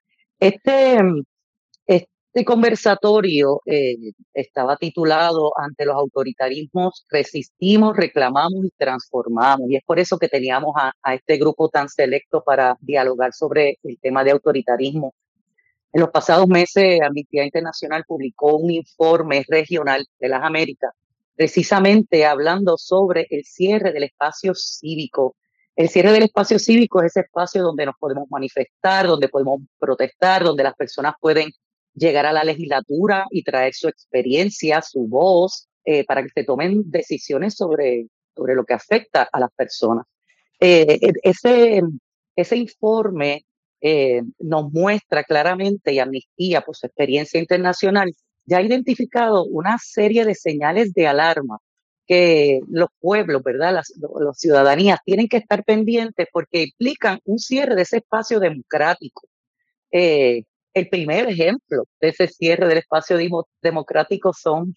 Speaker 10: Este conversatorio estaba titulado Ante los autoritarismos, resistimos, reclamamos y transformamos. Y es por eso que teníamos a este grupo tan selecto para dialogar sobre el tema de autoritarismo. En los pasados meses, Amnistía Internacional publicó un informe regional de las Américas, precisamente hablando sobre el cierre del espacio cívico. El cierre del espacio cívico es ese espacio donde nos podemos manifestar, donde podemos protestar, donde las personas pueden llegar a la legislatura y traer su experiencia, su voz, para que se tomen decisiones sobre lo que afecta a las personas. Ese informe nos muestra claramente, y Amnistía, por su experiencia internacional, ya ha identificado una serie de señales de alarma que los pueblos, ¿verdad? Las ciudadanías tienen que estar pendientes porque implican un cierre de ese espacio democrático. El primer ejemplo de ese cierre del espacio democrático son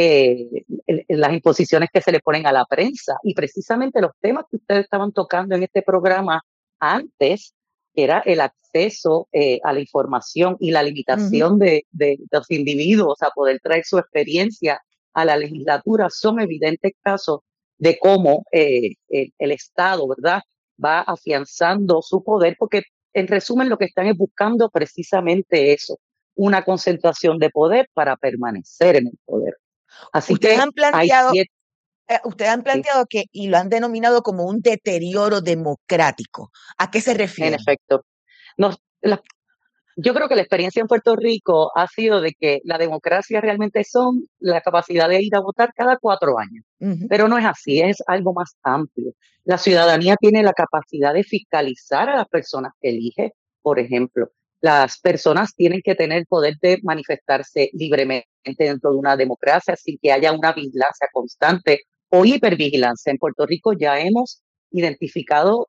Speaker 10: las imposiciones que se le ponen a la prensa, y precisamente los temas que ustedes estaban tocando en este programa antes, que era el acceso a la información y la limitación de los individuos a poder traer su experiencia a la legislatura, son evidentes casos de cómo el Estado, ¿verdad?, va afianzando su poder, porque en resumen lo que están es buscando precisamente eso, una concentración de poder para permanecer en el poder. Así
Speaker 2: Ustedes
Speaker 10: que
Speaker 2: han planteado, que, y lo han denominado como un deterioro democrático. ¿A qué se
Speaker 10: en
Speaker 2: refiere?
Speaker 10: efecto, yo creo que la experiencia en Puerto Rico ha sido de que la democracia realmente son la capacidad de ir a votar cada 4 años. Pero no es así, es algo más amplio. La ciudadanía tiene la capacidad de fiscalizar a las personas que elige. Por ejemplo, las personas tienen que tener el poder de manifestarse libremente dentro de una democracia sin que haya una vigilancia constante o hipervigilancia. En Puerto Rico ya hemos identificado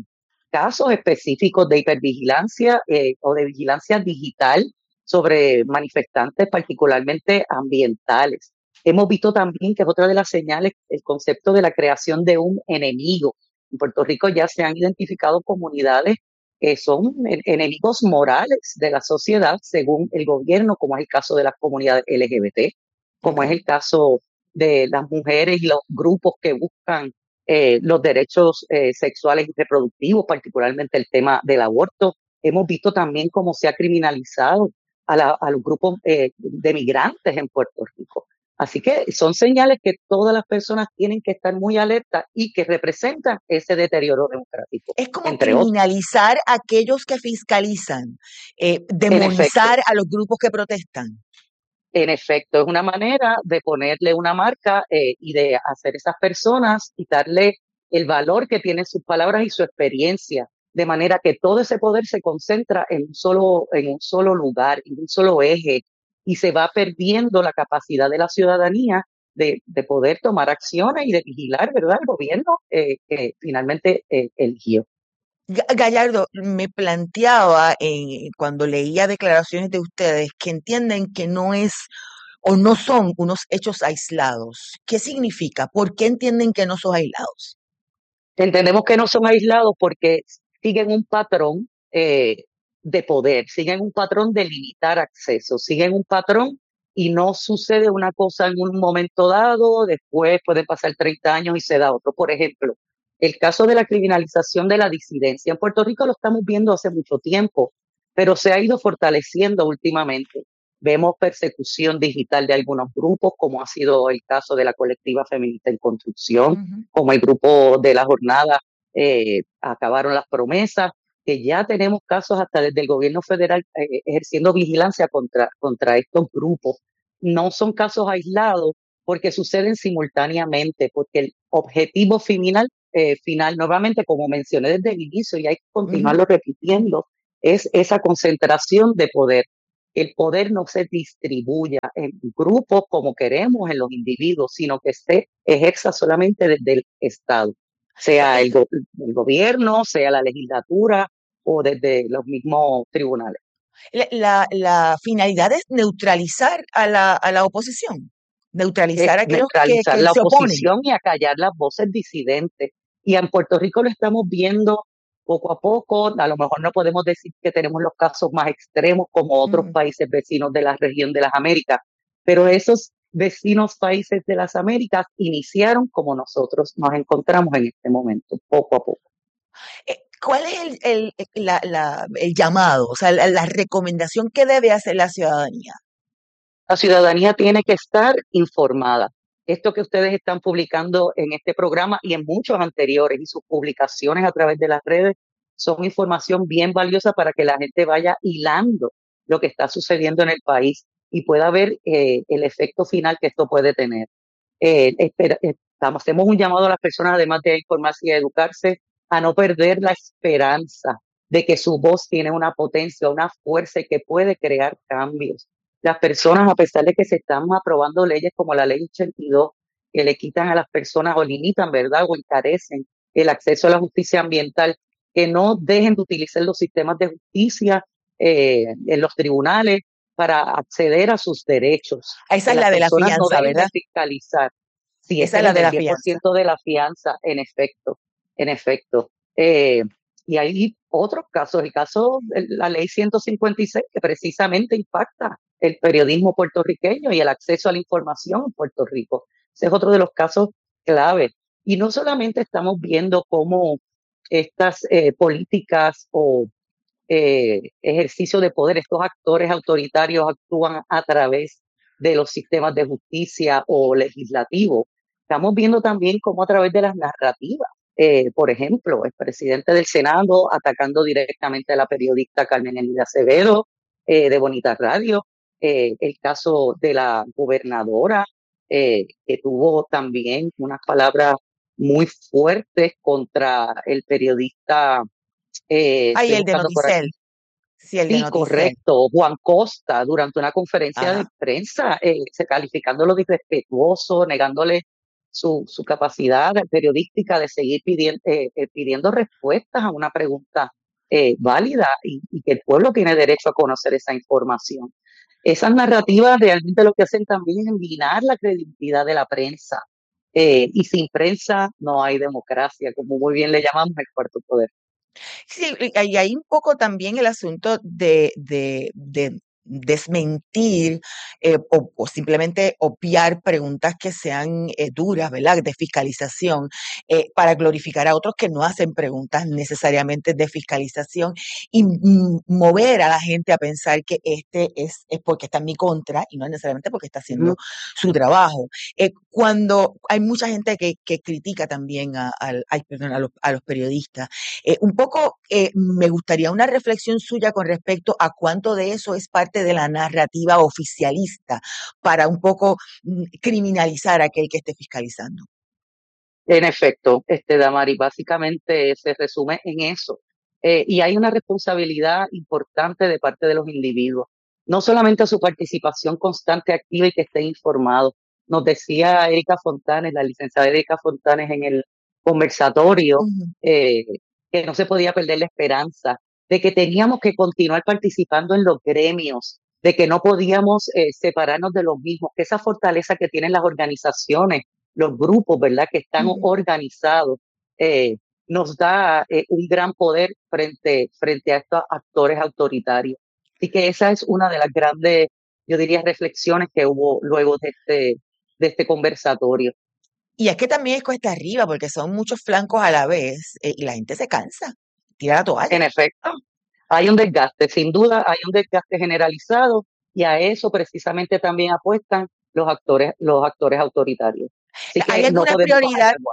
Speaker 10: casos específicos de hipervigilancia o de vigilancia digital sobre manifestantes, particularmente ambientales. Hemos visto también que es otra de las señales, el concepto de la creación de un enemigo. En Puerto Rico ya se han identificado comunidades que son enemigos morales de la sociedad según el gobierno, como es el caso de las comunidades LGBT, como es el caso de las mujeres y los grupos que buscan los derechos sexuales y reproductivos, particularmente el tema del aborto. Hemos visto también cómo se ha criminalizado a los grupos de migrantes en Puerto Rico. Así que son señales que todas las personas tienen que estar muy alertas y que representan ese deterioro democrático.
Speaker 2: Es como criminalizar a aquellos que fiscalizan, demonizar a los grupos que protestan.
Speaker 10: En efecto, es una manera de ponerle una marca y de hacer esas personas, quitarle el valor que tienen sus palabras y su experiencia, de manera que todo ese poder se concentra en un solo lugar, en un solo eje, y se va perdiendo la capacidad de la ciudadanía de poder tomar acciones y de vigilar, ¿verdad?, el gobierno que finalmente eligió.
Speaker 2: Gallardo, me planteaba cuando leía declaraciones de ustedes que entienden que no es o no son unos hechos aislados. ¿Qué significa? ¿Por qué entienden que no son aislados?
Speaker 10: Entendemos que no son aislados porque siguen un patrón de poder, siguen un patrón de limitar acceso, siguen un patrón y no sucede una cosa en un momento dado, después pueden pasar 30 años y se da otro. Por ejemplo, el caso de la criminalización de la disidencia. En Puerto Rico lo estamos viendo hace mucho tiempo, pero se ha ido fortaleciendo últimamente. Vemos persecución digital de algunos grupos, como ha sido el caso de la colectiva feminista en construcción, como el grupo de la jornada Acabaron las Promesas, que ya tenemos casos hasta desde el gobierno federal ejerciendo vigilancia contra estos grupos. No son casos aislados porque suceden simultáneamente, porque el objetivo final, nuevamente, como mencioné desde el inicio, y hay que continuarlo repitiendo, es esa concentración de poder. El poder no se distribuya en grupos como queremos en los individuos, sino que se ejerza solamente desde el Estado, sea el gobierno, sea la legislatura o desde los mismos tribunales.
Speaker 2: La finalidad es neutralizar a la oposición, neutralizar a aquellos
Speaker 10: Neutralizar
Speaker 2: que
Speaker 10: la
Speaker 2: se oponen.
Speaker 10: oposición y acallar las voces disidentes. Y en Puerto Rico lo estamos viendo poco a poco. A lo mejor no podemos decir que tenemos los casos más extremos como otros países vecinos de la región de las Américas, pero esos vecinos países de las Américas iniciaron como nosotros nos encontramos en este momento, poco a poco.
Speaker 2: ¿Cuál es el llamado, o sea, la recomendación que debe hacer la ciudadanía?
Speaker 10: La ciudadanía tiene que estar informada. Esto que ustedes están publicando en este programa y en muchos anteriores y sus publicaciones a través de las redes son información bien valiosa para que la gente vaya hilando lo que está sucediendo en el país y pueda ver el efecto final que esto puede tener. Hacemos un llamado a las personas, además de informarse y educarse, a no perder la esperanza de que su voz tiene una potencia, una fuerza y que puede crear cambios. Las personas, a pesar de que se están aprobando leyes como la ley 82, que le quitan a las personas o limitan, ¿verdad? O encarecen el acceso a la justicia ambiental, que no dejen de utilizar los sistemas de justicia en los tribunales para acceder a sus derechos.
Speaker 2: Esa
Speaker 10: Que
Speaker 2: es la
Speaker 10: las
Speaker 2: de la
Speaker 10: personas no
Speaker 2: fianza,
Speaker 10: dejen
Speaker 2: ¿verdad?
Speaker 10: de fiscalizar. Sí,
Speaker 2: Esa
Speaker 10: ese
Speaker 2: es
Speaker 10: es
Speaker 2: la
Speaker 10: el
Speaker 2: de
Speaker 10: del
Speaker 2: la fianza.
Speaker 10: 10% de la fianza, en efecto, en efecto. Y hay otros casos, el caso de la ley 156, que precisamente impacta el periodismo puertorriqueño y el acceso a la información en Puerto Rico. Ese es otro de los casos clave. Y no solamente estamos viendo cómo estas políticas o ejercicio de poder, estos actores autoritarios actúan a través de los sistemas de justicia o legislativos. Estamos viendo también cómo a través de las narrativas, por ejemplo, el presidente del Senado atacando directamente a la periodista Carmen Emilio Acevedo de Bonita Radio, el caso de la gobernadora que tuvo también unas palabras muy fuertes contra el periodista
Speaker 2: Ay,
Speaker 10: estoy
Speaker 2: el de
Speaker 10: buscando por
Speaker 2: Noticel.
Speaker 10: aquí.
Speaker 2: Sí, el de
Speaker 10: Sí,
Speaker 2: Noticel.
Speaker 10: correcto. Juan Costa, durante una conferencia de
Speaker 2: Ajá.
Speaker 10: prensa, se calificándolo de irrespetuoso, negándole su capacidad periodística de seguir pidiendo respuestas a una pregunta válida y que el pueblo tiene derecho a conocer esa información. Esas narrativas realmente lo que hacen también es minar la credibilidad de la prensa. Y sin prensa no hay democracia, como muy bien le llamamos el cuarto poder.
Speaker 2: Sí, y hay un poco también el asunto de desmentir o simplemente obviar preguntas que sean duras, ¿verdad? De fiscalización, para glorificar a otros que no hacen preguntas necesariamente de fiscalización y mover a la gente a pensar que este es porque está en mi contra y no es necesariamente porque está haciendo su trabajo. Cuando hay mucha gente que critica también perdón, a los periodistas, un poco me gustaría una reflexión suya con respecto a cuánto de eso es parte de la narrativa oficialista para un poco criminalizar a aquel que esté fiscalizando.
Speaker 10: En efecto, Damari, básicamente se resume en eso. Y hay una responsabilidad importante de parte de los individuos, no solamente su participación constante, activa y que esté informado. Nos decía Erika Fontanes, la licenciada Erika Fontanes en el conversatorio, que no se podía perder la esperanza, de que teníamos que continuar participando en los gremios, de que no podíamos separarnos de los mismos, que esa fortaleza que tienen las organizaciones, los grupos, ¿verdad?, que están organizados, nos da un gran poder frente a estos actores autoritarios. Así que esa es una de las grandes, yo diría, reflexiones que hubo luego de este conversatorio.
Speaker 2: Y es que también es cuesta arriba, porque son muchos flancos a la vez y la gente se cansa, tira la toalla.
Speaker 10: En efecto, hay un desgaste, sin duda hay un desgaste generalizado y a eso precisamente también apuestan los actores autoritarios. Así
Speaker 2: ¿Hay
Speaker 10: que no
Speaker 2: alguna
Speaker 10: podemos bajar
Speaker 2: prioridad?
Speaker 10: la guardia.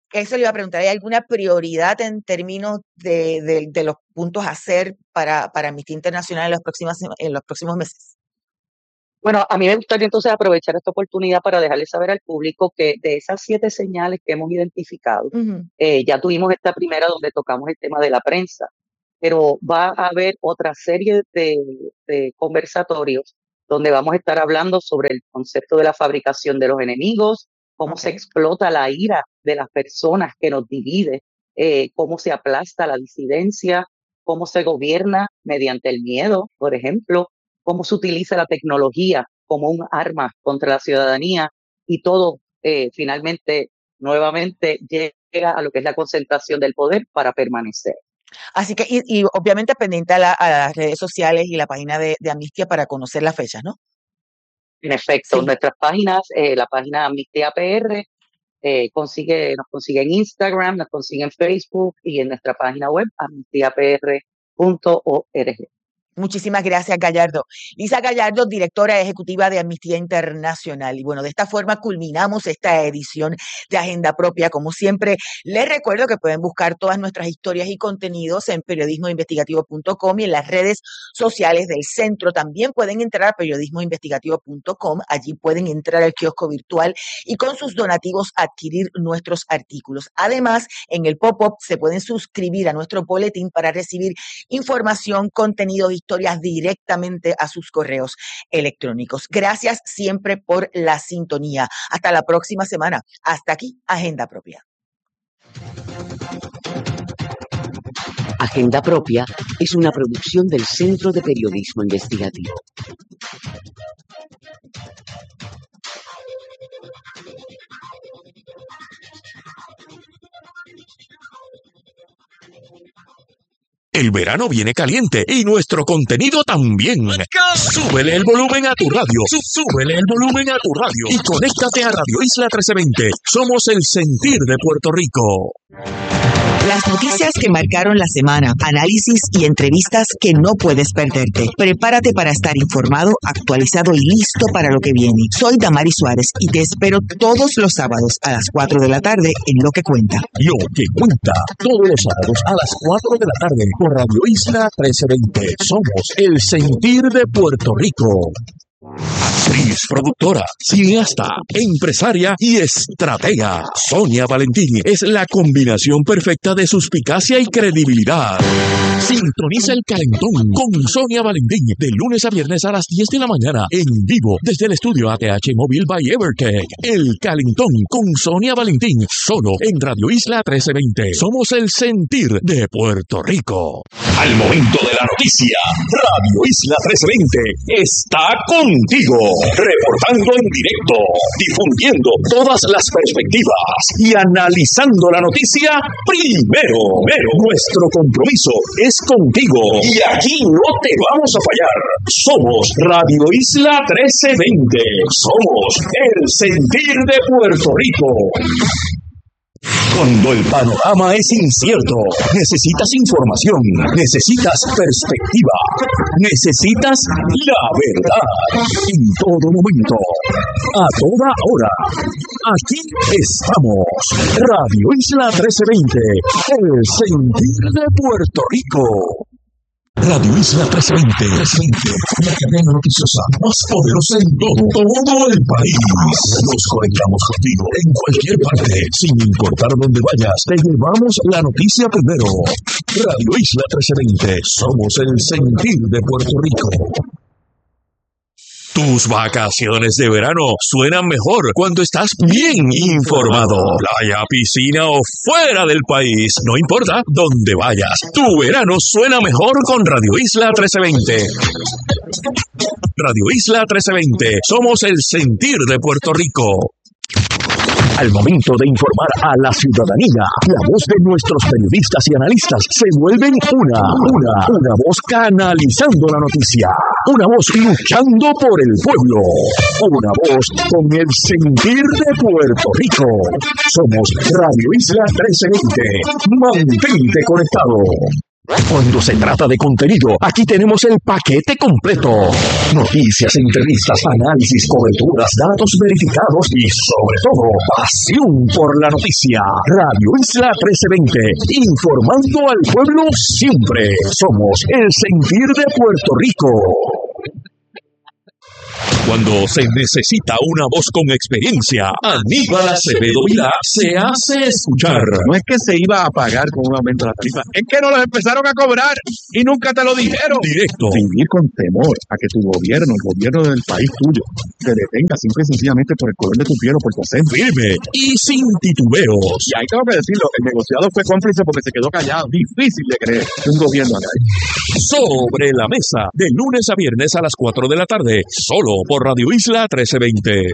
Speaker 2: Eso le iba a preguntar, ¿hay alguna prioridad en términos de los puntos a hacer para Amnistía Internacional en los próximos meses?
Speaker 10: Bueno, a mí me gustaría entonces aprovechar esta oportunidad para dejarle saber al público que de esas 7 señales que hemos identificado, ya tuvimos esta primera donde tocamos el tema de la prensa, pero va a haber otra serie de conversatorios donde vamos a estar hablando sobre el concepto de la fabricación de los enemigos, cómo se explota la ira de las personas que nos divide, cómo se aplasta la disidencia, cómo se gobierna mediante el miedo, por ejemplo, cómo se utiliza la tecnología como un arma contra la ciudadanía y todo finalmente, nuevamente, llega a lo que es la concentración del poder para permanecer.
Speaker 2: Así que, y obviamente pendiente a las redes sociales y la página de Amnistía para conocer las fechas, ¿no?
Speaker 10: En efecto, nuestras páginas, la página Amnistía PR, nos consigue en Instagram, nos consigue en Facebook y en nuestra página web, amnistiapr.org.
Speaker 2: Muchísimas gracias, Gallardo. Lisa Gallardo, directora ejecutiva de Amnistía Internacional. Y bueno, de esta forma culminamos esta edición de Agenda Propia. Como siempre, les recuerdo que pueden buscar todas nuestras historias y contenidos en periodismoinvestigativo.com y en las redes sociales del centro. También pueden entrar a periodismoinvestigativo.com. Allí pueden entrar al kiosco virtual y con sus donativos adquirir nuestros artículos. Además, en el pop-up se pueden suscribir a nuestro boletín para recibir información, contenidos, historias directamente a sus correos electrónicos. Gracias siempre por la sintonía. Hasta la próxima semana. Hasta aquí, Agenda Propia.
Speaker 9: Agenda Propia es una producción del Centro de Periodismo Investigativo.
Speaker 11: El verano viene caliente y nuestro contenido también. Súbele el volumen a tu radio. Súbele el volumen a tu radio. Y conéctate a Radio Isla 1320. Somos el sentir de Puerto Rico.
Speaker 2: Las noticias que marcaron la semana, análisis y entrevistas que no puedes perderte. Prepárate para estar informado, actualizado y listo para lo que viene. Soy Damaris Suárez y te espero todos los sábados a las 4 de la tarde en Lo que Cuenta.
Speaker 11: Lo que Cuenta, todos los sábados a las 4 de la tarde por Radio Isla 1320. Somos el sentir de Puerto Rico. Actriz, productora, cineasta, empresaria y estratega. Sonia Valentín es la combinación perfecta de suspicacia y credibilidad. Sintoniza El Calentón con Sonia Valentín de lunes a viernes a las 10 de la mañana en vivo desde el estudio ATH Móvil by Evertech. El Calentón con Sonia Valentín solo en Radio Isla 1320. Somos el sentir de Puerto Rico. Al momento de la noticia, Radio Isla 1320 está contigo, reportando en directo, difundiendo todas las perspectivas y analizando la noticia primero. Nuestro compromiso es contigo y aquí no te vamos a fallar. Somos Radio Isla 1320. Somos el sentir de Puerto Rico. Cuando el panorama es incierto, necesitas información, necesitas perspectiva, necesitas la verdad. En todo momento, a toda hora, aquí estamos. Radio Isla 1320, el sentir de Puerto Rico. Radio Isla 1320, la cadena noticiosa más poderosa en todo el país. Nos conectamos contigo en cualquier parte, sin importar dónde vayas. Te llevamos la noticia primero. Radio Isla 1320, somos el sentir de Puerto Rico. Tus vacaciones de verano suenan mejor cuando estás bien informado. Playa, piscina o fuera del país, no importa dónde vayas. Tu verano suena mejor con Radio Isla 1320. Radio Isla 1320, somos el sentir de Puerto Rico. Al momento de informar a la ciudadanía, la voz de nuestros periodistas y analistas se vuelven una voz canalizando la noticia, una voz luchando por el pueblo, una voz con el sentir de Puerto Rico. Somos Radio Isla 1320. Mantente conectado. Cuando se trata de contenido, aquí tenemos el paquete completo. Noticias, entrevistas, análisis, coberturas, datos verificados y, sobre todo, pasión por la noticia. Radio Isla 1320, informando al pueblo siempre. Somos el sentir de Puerto Rico. Cuando se necesita una voz con experiencia, Aníbal Acevedo Vilá se hace escuchar.
Speaker 12: No es que se iba a pagar con un aumento de la tarifa, es que no los empezaron a cobrar y nunca te lo dijeron.
Speaker 11: Directo.
Speaker 12: Vivir con temor a que tu gobierno, el gobierno del país tuyo, te detenga simple y sencillamente por el color de tu piel o por tu acento.
Speaker 11: Firme y sin titubeos.
Speaker 12: Y ahí tengo que decirlo, el negociado fue cómplice porque se quedó callado. Difícil de creer que un gobierno haga eso.
Speaker 11: Sobre la mesa, de lunes a viernes a las 4 de la tarde, solo por Radio Isla 1320.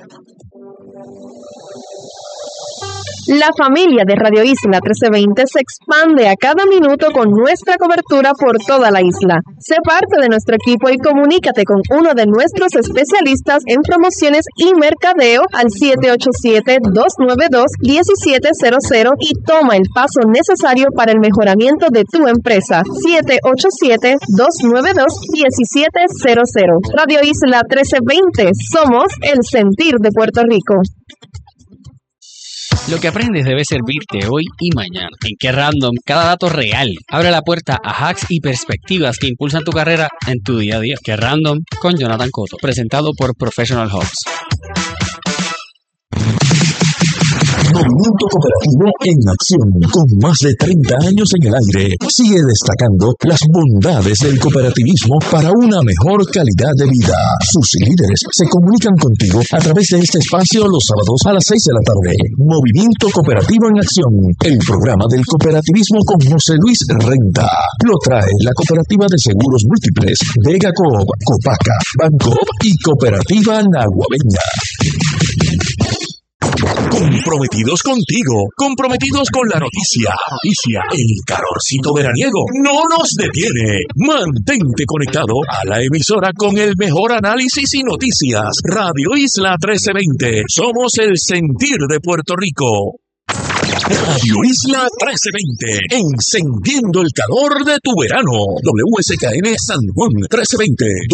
Speaker 13: La familia de Radio Isla 1320 se expande a cada minuto con nuestra cobertura por toda la isla. Sé parte de nuestro equipo y comunícate con uno de nuestros especialistas en promociones y mercadeo al 787-292-1700 y toma el paso necesario para el mejoramiento de tu empresa. 787-292-1700. Radio Isla 1320. Somos el sentir de Puerto Rico.
Speaker 14: Lo que aprendes debe servirte hoy y mañana. En Qué Random, cada dato real abre la puerta a hacks y perspectivas que impulsan tu carrera en tu día a día. Qué Random con Jonathan Cotto, presentado por Professional Hubs.
Speaker 11: Movimiento Cooperativo en acción, con más de 30 años en el aire, sigue destacando las bondades del cooperativismo para una mejor calidad de vida. Sus líderes se comunican contigo a través de este espacio los sábados a las 6 de la tarde. Movimiento Cooperativo en acción, el programa del cooperativismo con José Luis Renta. Lo trae la Cooperativa de Seguros Múltiples, Vega Coop, Copaca, Bancoop y Cooperativa Naguabeña. Comprometidos contigo, comprometidos con la noticia. El calorcito veraniego no nos detiene. Mantente conectado a la emisora con el mejor análisis y noticias. Radio Isla 1320. Somos el sentir de Puerto Rico. Radio Isla 1320, encendiendo el calor de tu verano. WSKN San Juan 1320,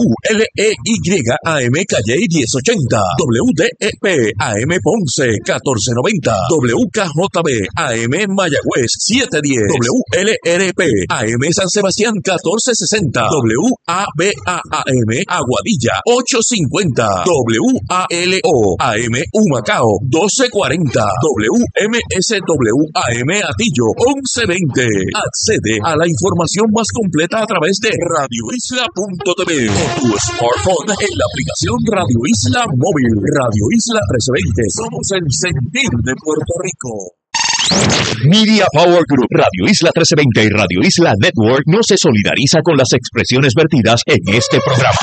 Speaker 11: WLEY AM Calle 1080, WDEP AM Ponce 1490, WKJB AM Mayagüez 710, WLRP AM San Sebastián 1460, WABA-AM Aguadilla 850, WALO AM Humacao 1240, WMSWAM Atillo 1120. Accede a la información más completa a través de radioisla.tv o tu smartphone en la aplicación Radio Isla Móvil. Radio Isla 1320. Somos el sentir de Puerto Rico. Media Power Group, Radio Isla 1320 y Radio Isla Network no se solidariza con las expresiones vertidas en este programa.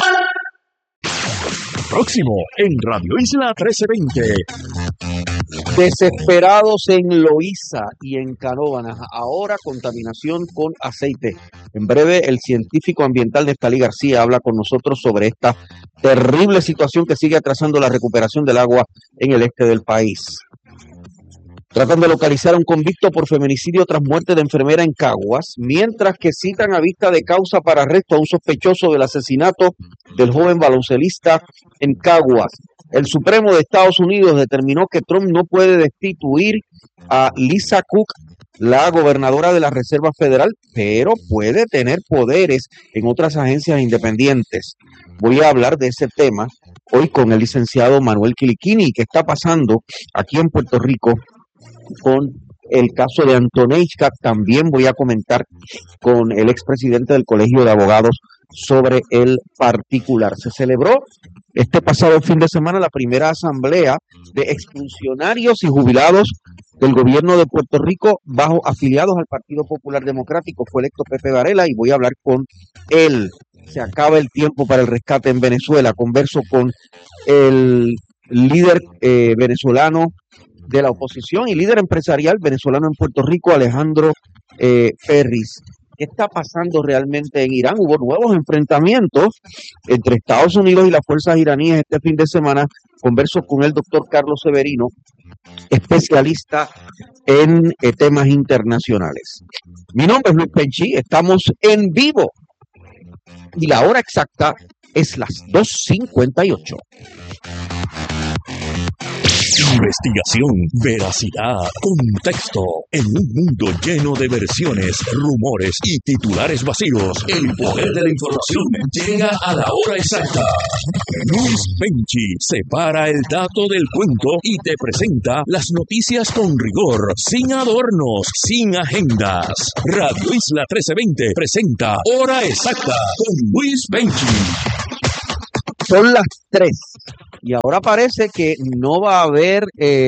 Speaker 11: Próximo en Radio Isla 1320.
Speaker 5: Desesperados en Loíza y en Canóvanas, ahora contaminación con aceite. En breve, el científico ambiental Neftalí García habla con nosotros sobre esta terrible situación que sigue atrasando la recuperación del agua en el este del país. Tratan de localizar a un convicto por feminicidio tras muerte de enfermera en Caguas, mientras que citan a vista de causa para arresto a un sospechoso del asesinato del joven baloncelista en Caguas. El Supremo de Estados Unidos determinó que Trump no puede destituir a Lisa Cook, la gobernadora de la Reserva Federal, pero puede tener poderes en otras agencias independientes. Voy a hablar de ese tema hoy con el licenciado Manuel Quiliquini. ¿Qué está pasando aquí en Puerto Rico con el caso de Antoneishka? También voy a comentar con el expresidente del Colegio de Abogados sobre el particular. Se celebró este pasado fin de semana la primera asamblea de exfuncionarios y jubilados del gobierno de Puerto Rico bajo afiliados al Partido Popular Democrático. Fue electo Pepe Varela y voy a hablar con él. Se acaba el tiempo para el rescate en Venezuela. Converso con el líder venezolano de la oposición y líder empresarial venezolano en Puerto Rico, Alejandro Ferris. ¿Qué está pasando realmente en Irán? Hubo nuevos enfrentamientos entre Estados Unidos y las fuerzas iraníes este fin de semana. Converso con el doctor Carlos Severino,
Speaker 15: especialista en temas internacionales. Mi nombre es Luis Penchi, estamos en vivo y la hora exacta es las 2:58.
Speaker 11: Investigación, veracidad, contexto. En un mundo lleno de versiones, rumores y titulares vacíos, el poder de la información llega a la hora exacta. Luis Penchi separa el dato del cuento y te presenta las noticias con rigor, sin adornos, sin agendas. Radio Isla 1320 presenta Hora Exacta con Luis Penchi.
Speaker 15: Son las 3 y ahora parece que no va a haber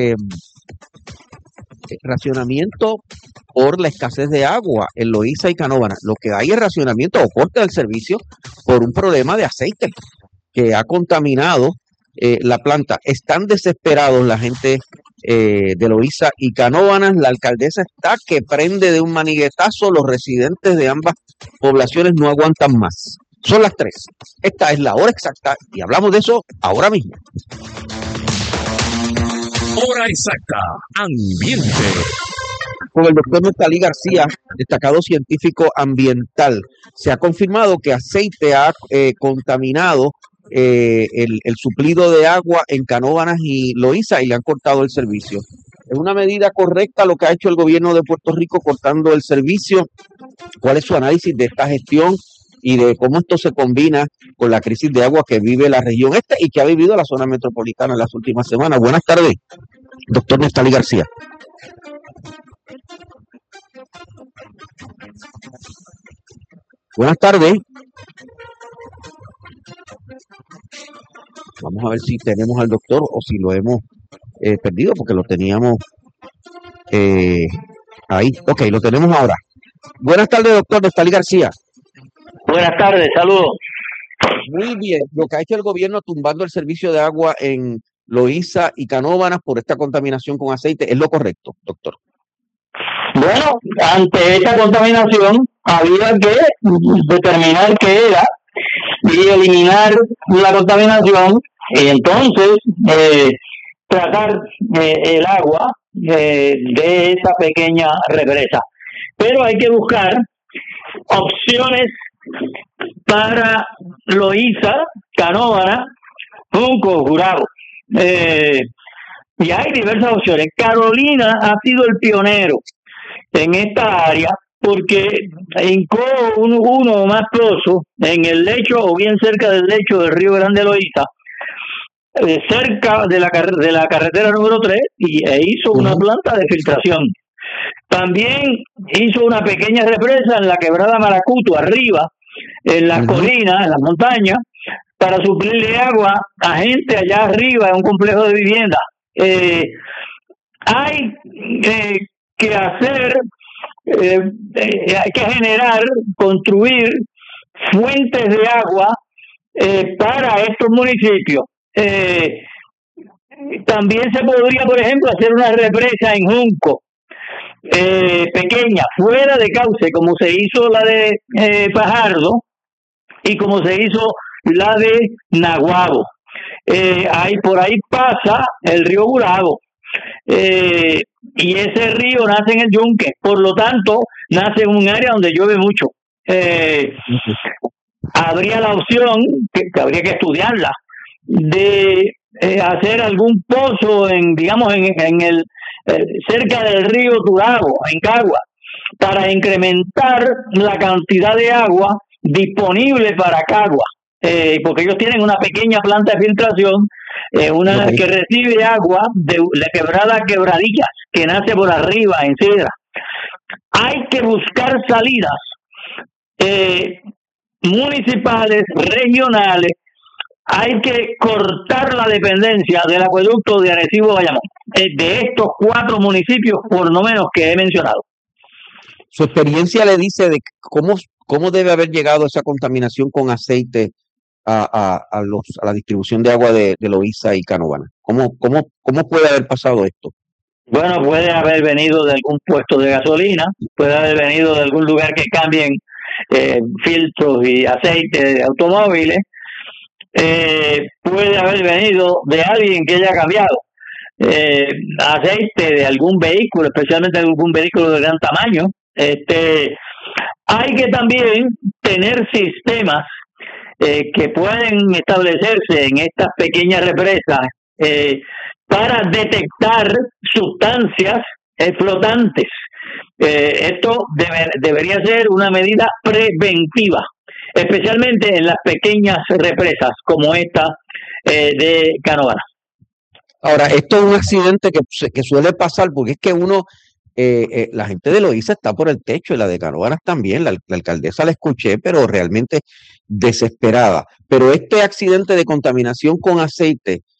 Speaker 15: racionamiento por la escasez de agua en Loíza y Canóvanas. Lo que hay es racionamiento o corte del servicio por un problema de aceite que ha contaminado la planta. Están desesperados la gente de Loíza y Canóvanas. La alcaldesa está que prende de un maniguetazo. Los residentes de ambas poblaciones no aguantan más. Son las 3. Esta es la hora exacta y hablamos de eso ahora mismo.
Speaker 11: Hora exacta. Ambiente.
Speaker 15: Con el doctor Nestalí García, destacado científico ambiental. Se ha confirmado que aceite ha contaminado el suplido de agua en Canóvanas y Loíza y le han cortado el servicio. ¿Es una medida correcta lo que ha hecho el gobierno de Puerto Rico cortando el servicio? ¿Cuál es su análisis de esta gestión y de cómo esto se combina con la crisis de agua que vive la región y que ha vivido la zona metropolitana en las últimas semanas? Buenas tardes, doctor Nestalí García. Buenas tardes. Vamos a ver si tenemos al doctor o si lo hemos perdido, porque lo teníamos ahí. Ok, lo tenemos ahora. Buenas tardes, doctor Nestalí García.
Speaker 16: Buenas tardes, saludos.
Speaker 15: Muy bien, lo que ha hecho el gobierno tumbando el servicio de agua en Loíza y Canóvanas por esta contaminación con aceite, ¿es lo correcto, doctor?
Speaker 16: Bueno, ante esta contaminación había que determinar qué era y eliminar la contaminación y entonces tratar el agua de esa pequeña represa. Pero hay que buscar opciones para Loíza, Canóvanas, Junco, Gurabo. Y hay diversas opciones. Carolina ha sido el pionero en esta área porque hincó uno o más pozos en el lecho o bien cerca del lecho del Río Grande Loíza, cerca de la carretera número 3 e hizo una planta de filtración. También hizo una pequeña represa en la quebrada Maracuto, arriba, en las colinas, en las montañas, para suplirle agua a gente allá arriba en un complejo de vivienda. Hay que hacer, hay que generar, construir fuentes de agua para estos municipios. También se podría, por ejemplo, hacer una represa en Junco, pequeña, fuera de cauce, como se hizo la de Fajardo y como se hizo la de Naguabo. Por ahí pasa el río Gurabo y ese río nace en el Yunque, por lo tanto nace en un área donde llueve mucho. Habría la opción, que habría que estudiarla, de hacer algún pozo en el cerca del río Turabo, en Cagua, para incrementar la cantidad de agua disponible para Cagua, porque ellos tienen una pequeña planta de filtración, que recibe agua de la quebrada Quebradillas, que nace por arriba en Sidra. Hay que buscar salidas municipales, regionales. Hay que cortar la dependencia del acueducto de Arecibo-Bayamón, de estos 4 municipios, por lo menos, que he mencionado.
Speaker 15: Su experiencia le dice de cómo debe haber llegado esa contaminación con aceite a la distribución de agua de Loíza y Canóvanas. ¿Cómo puede haber pasado esto?
Speaker 16: Bueno, puede haber venido de algún puesto de gasolina, puede haber venido de algún lugar que cambien filtros y aceite de automóviles, puede haber venido de alguien que haya cambiado. aceite de algún vehículo, especialmente de algún vehículo de gran tamaño. Hay que también tener sistemas que pueden establecerse en estas pequeñas represas para detectar sustancias flotantes. Esto debería ser una medida preventiva, especialmente en las pequeñas represas como esta de Canóvana.
Speaker 15: Ahora, esto es un accidente que suele pasar porque es que la gente de Loíza está por el techo y la de Canóvanas también. La alcaldesa la escuché, pero realmente desesperada. Pero este accidente de contaminación con aceite